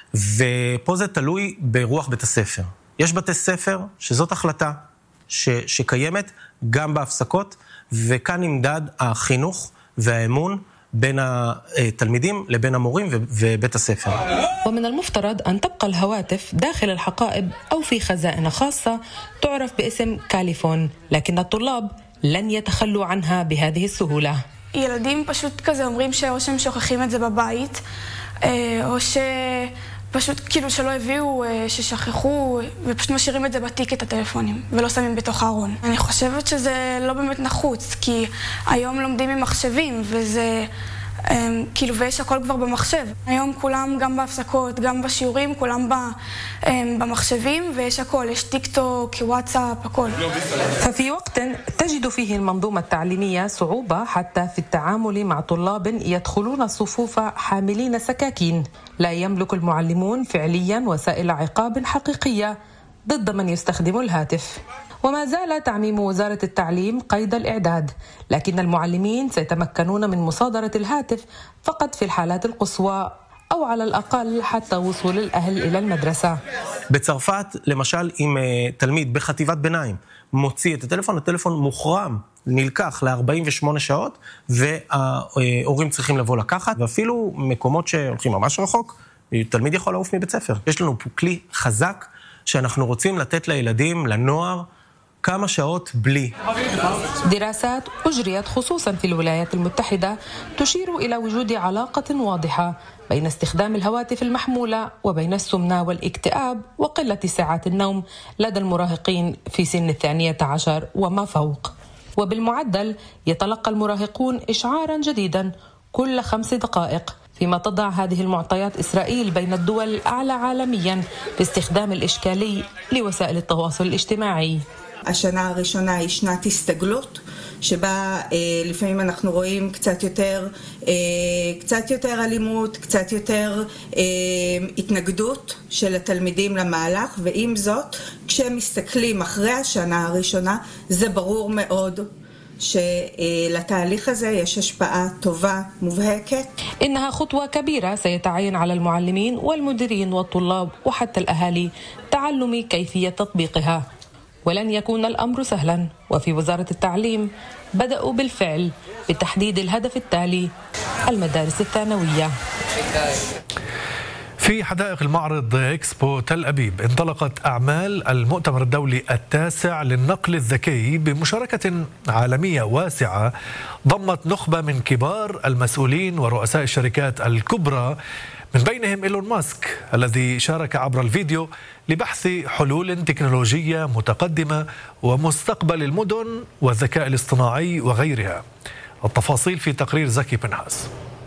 ופה זה תלוי ברוח בית הספר. יש בתי ספר שזאת החלטה ש, שקיימת גם בהפסקות, וכאן נמדד החינוך והאמון בין התלמידים לבין המורים ובית הספר. ومن المفترض أن تبقى الهواتف داخل الحقائب أو في خزائن خاصة تعرف باسم كاليفون، لكن الطلاب لن يتخلوا عنها بهذه السهولة. ילדים פשוט כזה אומרים שאו שהם שוכחים את זה בבית, או שפשוט כאילו שלא הביאו, ששכחו, ופשוט משאירים את זה בתיק את הטלפונים, ולא שמים בתוך הארון. אני חושבת שזה לא באמת נחוץ, כי היום לומדים עם מחשבים, וזה כאילו, ויש הכל כבר במחשב. היום כולם, גם בהפסקות, גם בשיעורים, כולם במחשבים, ויש הכל, יש טיק טוק, וואטסאפ, הכל. ففي وقت تجد فيه المنظومة التعليمية صعوبة حتى في التعامل مع طلاب يدخلون الصفوف حاملين سكاكين، لا يملك المعلمون فعليا وسائل عقاب حقيقية ضد من يستخدم الهاتف. وما زال تعميم وزارة التعليم قيد الإعداد، لكن المعلمين سيتمكنون من مصادرة الهاتف فقط في الحالات القصوى أو على الأقل حتى وصول الأهل إلى المدرسة. בצרפת, למשל, אם תלמיד בחטיבת ביניים מוציא את הטלפון, הטלפון מוחרם, נלקח ל-ארבעים ושמונה שעות, וההורים צריכים לבוא לקחת, ואפילו מקומות שהולכים ממש רחוק, תלמיד יכול לעוף מבית ספר. יש לנו פה כלי חזק שאנחנו רוצים לתת לילדים, לנוער, كما شاوت بلي. دراسات أجريت خصوصا في الولايات المتحدة تشير إلى وجود علاقة واضحة بين استخدام الهواتف المحمولة وبين السمنة والاكتئاب وقلة ساعات النوم لدى المراهقين في سن الثانية عشر وما فوق. وبالمعدل يتلقى المراهقون إشعارا جديدا كل خمس دقائق، فيما תضع هذه المعطيات إسرائيل بين الدول الأعلى عالميا باستخدام الإشكالي לווסائل التواصل الاجتماعي. השנה הראשונה היא שנת הסתגלות, שבה אה, לפעמים אנחנו רואים קצת יותר, אה, קצת יותר אלימות, קצת יותר אה, התנגדות של התלמידים למהלך, ועם זאת, כשהם מסתכלים אחרי השנה הראשונה, זה ברור מאוד שלתהליך הזה יש השפעה טובה מובהקת. إنها خطوة كبيرة سيتعين على المعلمين والمديرين والطلاب وحتى الأهالي تعلم كيفية تطبيقها، ولن يكون الأمر سهلا. وفي وزارة التعليم بدأوا بالفعل بتحديد الهدف التالي: المدارس الثانوية. في حدائق المعرض إكسبو تل أبيب انطلقت أعمال المؤتمر الدولي التاسع للنقل الذكي بمشاركة عالمية واسعة ضمت نخبة من كبار المسؤولين ورؤساء الشركات الكبرى، من بينهم إيلون ماسك الذي شارك عبر الفيديو لبحث حلول تكنولوجية متقدمة ومستقبل المدن والذكاء الاصطناعي وغيرها. التفاصيل في تقرير زكي بنحاس.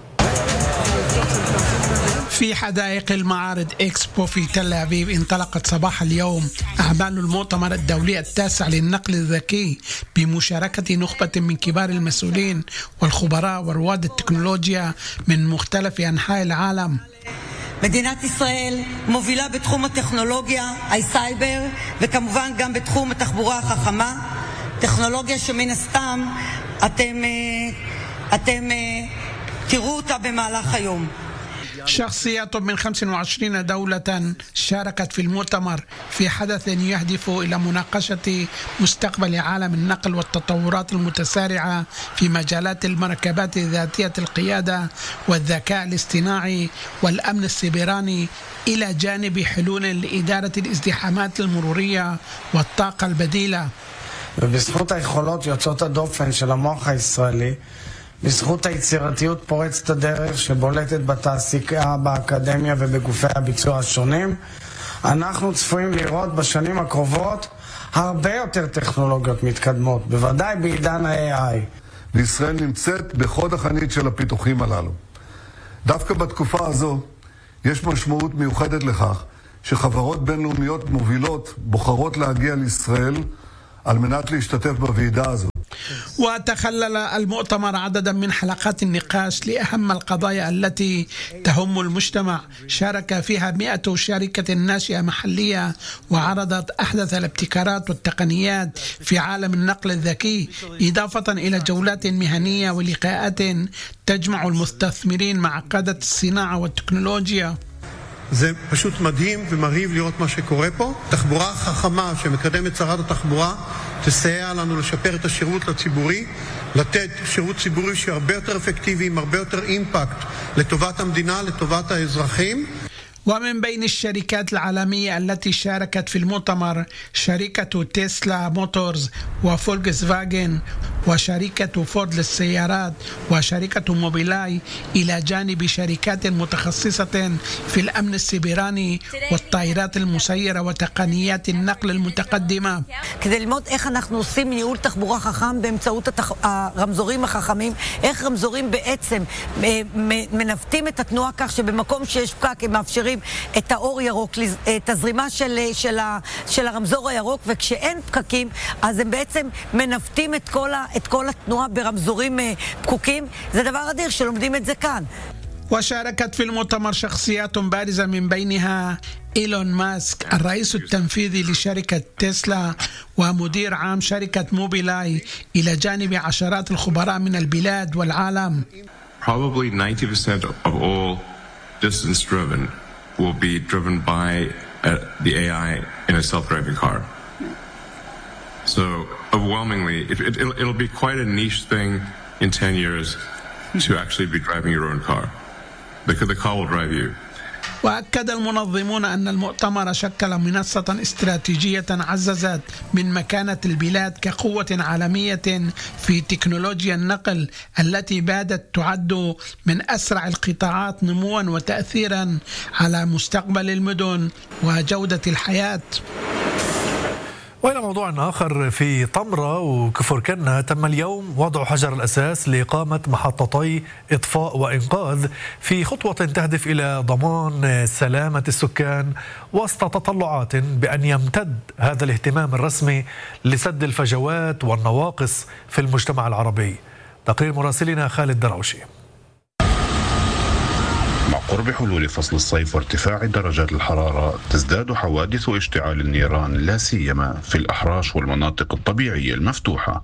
في حدائق المعارض إكسبو في تل أبيب انطلقت صباح اليوم أعمال المؤتمر الدولي التاسع للنقل الذكي بمشاركة نخبة من كبار المسؤولين والخبراء ورواد التكنولوجيا من مختلف أنحاء العالم. מדינת ישראל מובילה בתחום הטכנולוגיה, הסייבר, וכמובן גם בתחום התחבורה החכמה, טכנולוגיה שמן הסתם אתם, אתם תראו אותה במהלך היום. شخصيات من خمس وعشرين دولة شاركت في المؤتمر في حدث يهدف إلى مناقشة مستقبل عالم النقل والتطورات المتسارعة في مجالات المركبات ذاتية القيادة والذكاء الاصطناعي والأمن السيبراني، إلى جانب حلول لإدارة الازدحامات المرورية والطاقة البديلة. ובזכות היכולות יוצאות הדופן של המוח הישראלי, בזכות היצירתיות פורצת הדרך שבולטת בתעסוקה, באקדמיה ובגופי הביצוע השונים, אנחנו צפויים לראות בשנים הקרובות הרבה יותר טכנולוגיות מתקדמות, בוודאי בעידן ה-איי איי. וישראל נמצאת בחוד החנית של הפיתוחים הללו. דווקא בתקופה הזו יש משמעות מיוחדת לכך שחברות בינלאומיות מובילות בוחרות להגיע לישראל על מנת להשתתף בוועידה הזו. وتخلل المؤتمر عددا من حلقات النقاش لأهم القضايا التي تهم المجتمع، شارك فيها مئة شركة ناشئة محلية وعرضت أحدث الابتكارات والتقنيات في عالم النقل الذكي، إضافة إلى جولات مهنية ولقاءات تجمع المستثمرين مع قادة الصناعة والتكنولوجيا. זה פשוט מדהים ומרהיב לראות מה שקורה פה. תחבורה חכמה שמקדמת שרת התחבורה תסייע לנו לשפר את השירות לציבורי, לתת שירות ציבורי שהרבה יותר אפקטיבי, עם הרבה יותר אימפקט לטובת המדינה, לטובת האזרחים. ومن بين الشركات العالمية التي شاركت في المؤتمر شركة تسلا موتورز وفولكس فاجن وشركة فورد للسيارات وشركة موبيلاي، إلى جانب شركات متخصصة في الأمن السيبراني والطائرات المسيرة وتقنيات النقل المتقدمة. כדי ללמוד איך אנחנו עושים ניהול תחבורה חכם באמצעות התח... הרמזורים החכמים, איך רמזורים בעצם מנווטים את התנועה כך שבמקום שיש פקק הם מאפשרים את האור ירוק, את הזרימה של, של, ה, של הרמזור הירוק, וכשאין פקקים אז הם בעצם מנווטים את כל, ה, את כל התנועה ברמזורים פקוקים. זה דבר אדיר שלומדים את זה כאן. وشاركت في المؤتمر شخصيات بارزة من بينها إيلون ماسك الرئيس التنفيذي لشركة تسلا ومدير عام شركة موبيلاي، إلى جانب عشرات الخبراء من البلاد والعالم. Probably ninety percent of all distance driven will be driven by uh, the A I in a self-driving car. So overwhelmingly, it, it, it'll, it'll be quite a niche thing in ten years to actually be driving your own car, because the car will drive you. وأكد المنظمون أن المؤتمر شكل منصة استراتيجية عززت من مكانة البلاد كقوة عالمية في تكنولوجيا النقل التي بادت تعد من أسرع القطاعات نمواً وتأثيراً على مستقبل المدن وجودة الحياة. وإلى موضوع آخر، في طمرة وكفر كنا تم اليوم وضع حجر الأساس لإقامة محطتي إطفاء وإنقاذ في خطوة تهدف إلى ضمان سلامة السكان وسط تطلعات بأن يمتد هذا الاهتمام الرسمي لسد الفجوات والنواقص في المجتمع العربي. تقرير مراسلنا خالد دروشي. مع قرب حلول فصل الصيف وارتفاع درجات الحرارة تزداد حوادث اشتعال النيران، لا سيما في الأحراش والمناطق الطبيعية المفتوحة.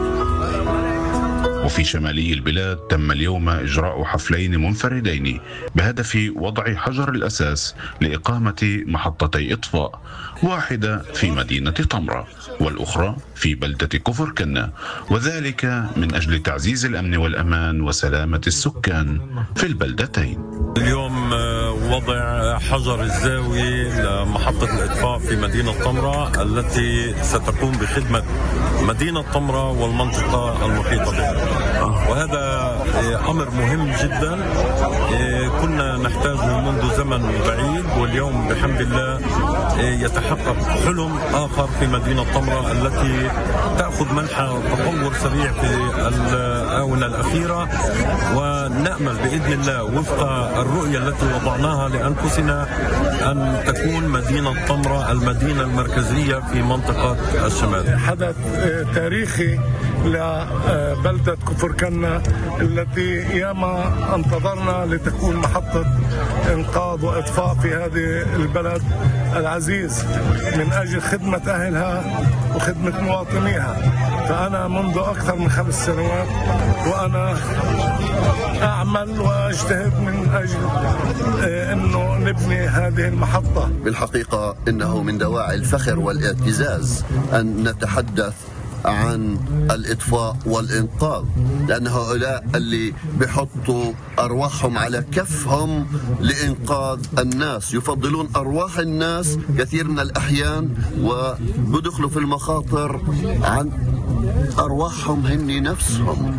وفي شمالي البلاد تم اليوم إجراء حفلين منفردين بهدف وضع حجر الأساس لإقامة محطتي إطفاء، واحدة في مدينة طمرة والأخرى في بلدة كفر كنا، وذلك من أجل تعزيز الأمن والأمان وسلامة السكان في البلدتين. اليوم وضع حجر الزاوية لمحطة الإطفاء في مدينة طمرة التي ستقوم بخدمة مدينة طمرة والمنطقة المحيطة بها، وهذا أمر مهم جدا كنا نحتاجه منذ زمن بعيد، واليوم بحمد الله يتحقق حلم آخر في مدينة طمرة التي تأخذ منحى تطور سريع في الآونة الأخيرة، ونأمل بإذن الله وفق الرؤية التي وضعناها لأنفسنا أن تكون مدينة طمرة المدينة المركزية في منطقة الشمال. حدث تاريخي لبلدة كفر كنا التي ياما انتظرنا لتكون محطة إنقاذ وإطفاء في هذه البلد العزيز من أجل خدمة أهلها وخدمة مواطنيها. فأنا منذ أكثر من خمس سنوات وأنا أعمل وأجتهد من أجل أنه نبني هذه المحطة. بالحقيقة إنه من دواعي الفخر والاعتزاز أن نتحدث عن الإطفاء والإنقاذ، لأن هؤلاء اللي بيحطوا أرواحهم على كفهم لإنقاذ الناس يفضلون أرواح الناس كثير من الأحيان وبدخلوا في المخاطر عن أرواحهم هن نفسهم.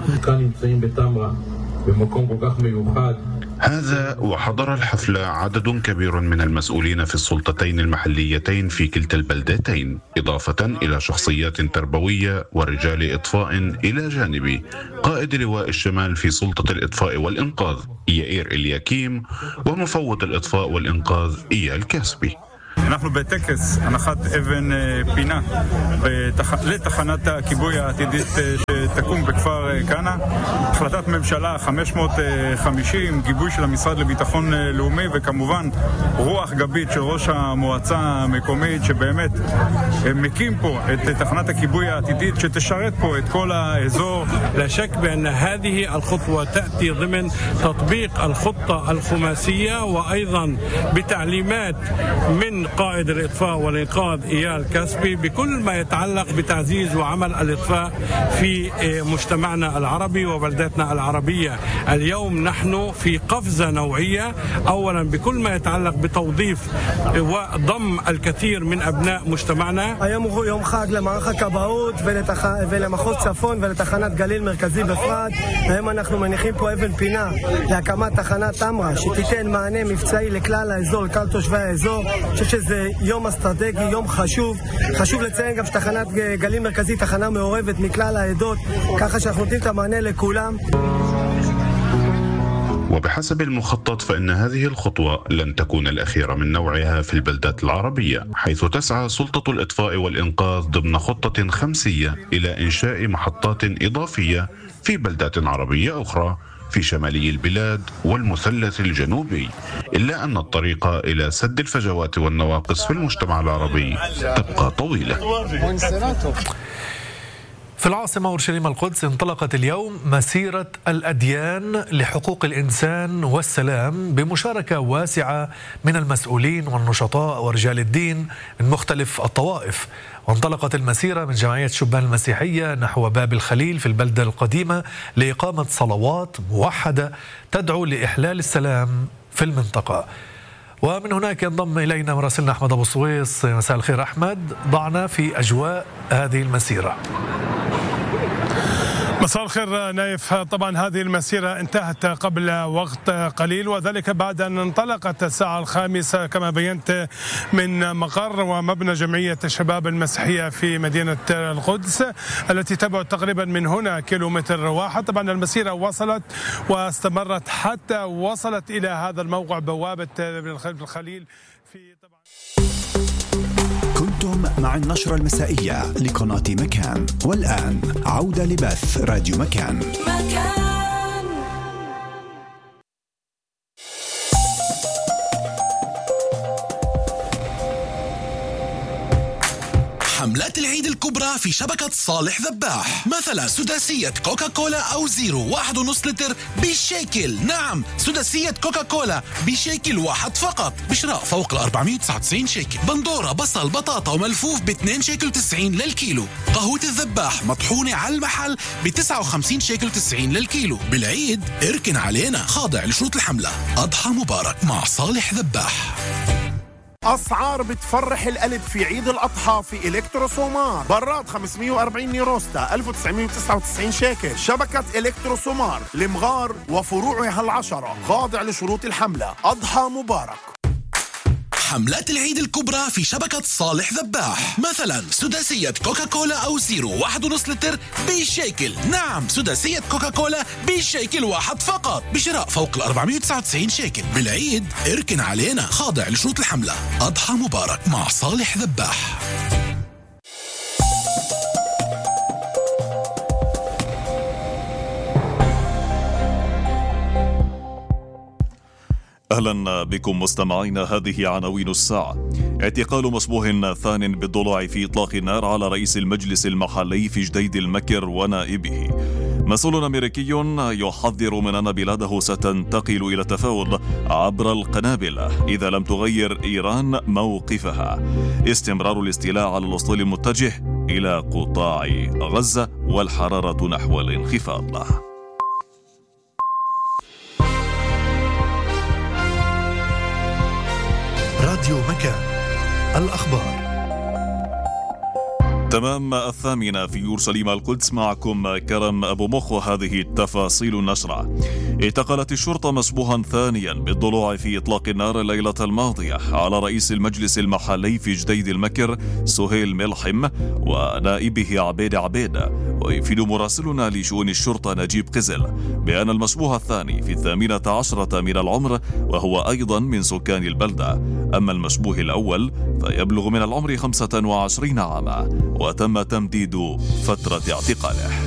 هذا وحضر الحفلة عدد كبير من المسؤولين في السلطتين المحليتين في كلتا البلدتين، إضافة إلى شخصيات تربوية ورجال إطفاء إلى جانب قائد لواء الشمال في سلطة الإطفاء والإنقاذ يائير إلياكيم ومفوض الإطفاء والإنقاذ إيال كاسبي. אנחנו בטקס הנחת אבן פינה לתחנת הכיבוי העתידית שתקום בכפר כנא. החלטת ממשלה חמש מאות וחמישים, גיבוי של המשרד לביטחון לאומי וכמובן רוח גבית של ראש המועצה המקומית שבאמת מקים פה את תחנת הכיבוי העתידית שתשרת פה את כל האזור. لا شك بأن هذه الخطوة تأتي ضمن تطبيق الخطة الخماسية وأيضا بتعليمات من قائد الإطفاء والإنقاذ إيال كاسبي بكل ما يتعلق بتعزيز وعمل الإطفاء في مجتمعنا العربي وبلداتنا العربية. اليوم نحن في قفزة نوعية، أولا بكل ما يتعلق بتوظيف وضم الكثير من أبناء مجتمعنا. היום הוא יום חג למערך הכבאות ולמחוז צפון ולתחנת גליל מרכזי בפרט. היום אנחנו מניחים פה אבן פינה להקמת תחנת תמרה שתיתן מענה מבצעי לכלל האזור, לכלל תושבי האזור. שזה יום אסטרטגי, יום חשוב. חשוב לציין גם שתחנת גליל מרכזי תחנה מעורבת מכלל העדות, ככה שאנחנו נותנים את המענה לכולם. وبحسب المخطط فإن هذه الخطوة لن تكون الأخيرة من نوعها في البلدات العربية، حيث تسعى سلطة الإطفاء والإنقاذ ضمن خطة خمسية إلى إنشاء محطات إضافية في بلدات عربية أخرى في شمالي البلاد والمثلث الجنوبي، إلا أن الطريق إلى سد الفجوات والنواقص في المجتمع العربي تبقى طويلة. في العاصمة أورشليم القدس انطلقت اليوم مسيرة الأديان لحقوق الإنسان والسلام بمشاركة واسعة من المسؤولين والنشطاء ورجال الدين من مختلف الطوائف. وانطلقت المسيرة من جمعية شبان المسيحية نحو باب الخليل في البلدة القديمة لإقامة صلوات موحدة تدعو لإحلال السلام في المنطقة. ومن هناك ينضم إلينا مراسلنا أحمد أبو صويص. مساء الخير أحمد، ضعنا في أجواء هذه المسيرة. مساء الخير نايف. طبعا هذه المسيرة انتهت قبل وقت قليل، وذلك بعد أن انطلقت الساعة الخامسة كما بينت من مقر ومبنى جمعية الشباب المسيحية في مدينة القدس التي تبعد تقريبا من هنا كيلومتر واحد. طبعا المسيرة وصلت واستمرت حتى وصلت إلى هذا الموقع بوابة الخليل في طبعا. كنتم مع النشرة المسائية لقناة مكان، والآن عودة لبث راديو مكان. مكان. حملات العيد الكبرى في شبكة صالح ذباح، مثلا سداسية كوكا كولا أو زيرو واحد ونص لتر بشيكل. نعم، سداسية كوكا كولا بشيكل واحد فقط بشراء فوق ال أربعمائة وتسعة وتسعين شيكل. بندورة بصل بطاطا وملفوف ب اثنين شيكل وتسعين للكيلو. قهوة الذباح مطحونة على المحل ب تسعة وخمسين شيكل وتسعين للكيلو. بالعيد اركن علينا، خاضع لشروط الحملة. أضحى مبارك مع صالح ذباح. أسعار بتفرح القلب في عيد الأضحى في إلكتروسومار. براد خمسمائة وأربعين نيروستا ألف وتسعمائة وتسعة وتسعين شيكل. شبكة إلكتروسومار لمغار وفروعها العشرة، خاضع لشروط الحملة. أضحى مبارك. حملات العيد الكبرى في شبكة صالح ذباح، مثلا سداسية كوكا كولا أو زيرو واحد ونص لتر بشيكل. نعم، سداسية كوكا كولا بشيكل واحد فقط بشراء فوق ال أربعمائة وتسعة وتسعين شيكل. بالعيد اركن علينا، خاضع لشروط الحملة. أضحى مبارك مع صالح ذباح. أهلا بكم مستمعين. هذه عناوين الساعة. اعتقال مشبوه ثان بالضلوع في إطلاق النار على رئيس المجلس المحلي في جديد المكر ونائبه. مسؤول أمريكي يحذر من أن بلاده ستنتقل إلى التفاوض عبر القنابل إذا لم تغير إيران موقفها. استمرار الاستيلاء على الأسطول المتجه إلى قطاع غزة والحرارة نحو الانخفاض. راديو مكان، الأخبار. تمام الثامنة في يورشليم القدس، معكم كرم أبو مخ وهذه التفاصيل النشرة. اعتقلت الشرطة مشبوها ثانيا بالضلوع في إطلاق النار الليلة الماضية على رئيس المجلس المحلي في جديد المكر سهيل ملحم ونائبه عبيد عبيد. ويفيد مراسلنا لشؤون الشرطة نجيب قزل بأن المشبوه الثاني في الثامنة عشرة من العمر وهو أيضا من سكان البلدة، أما المشبوه الأول فيبلغ من العمر خمسة وعشرين عاما وتم تمديد فترة اعتقاله.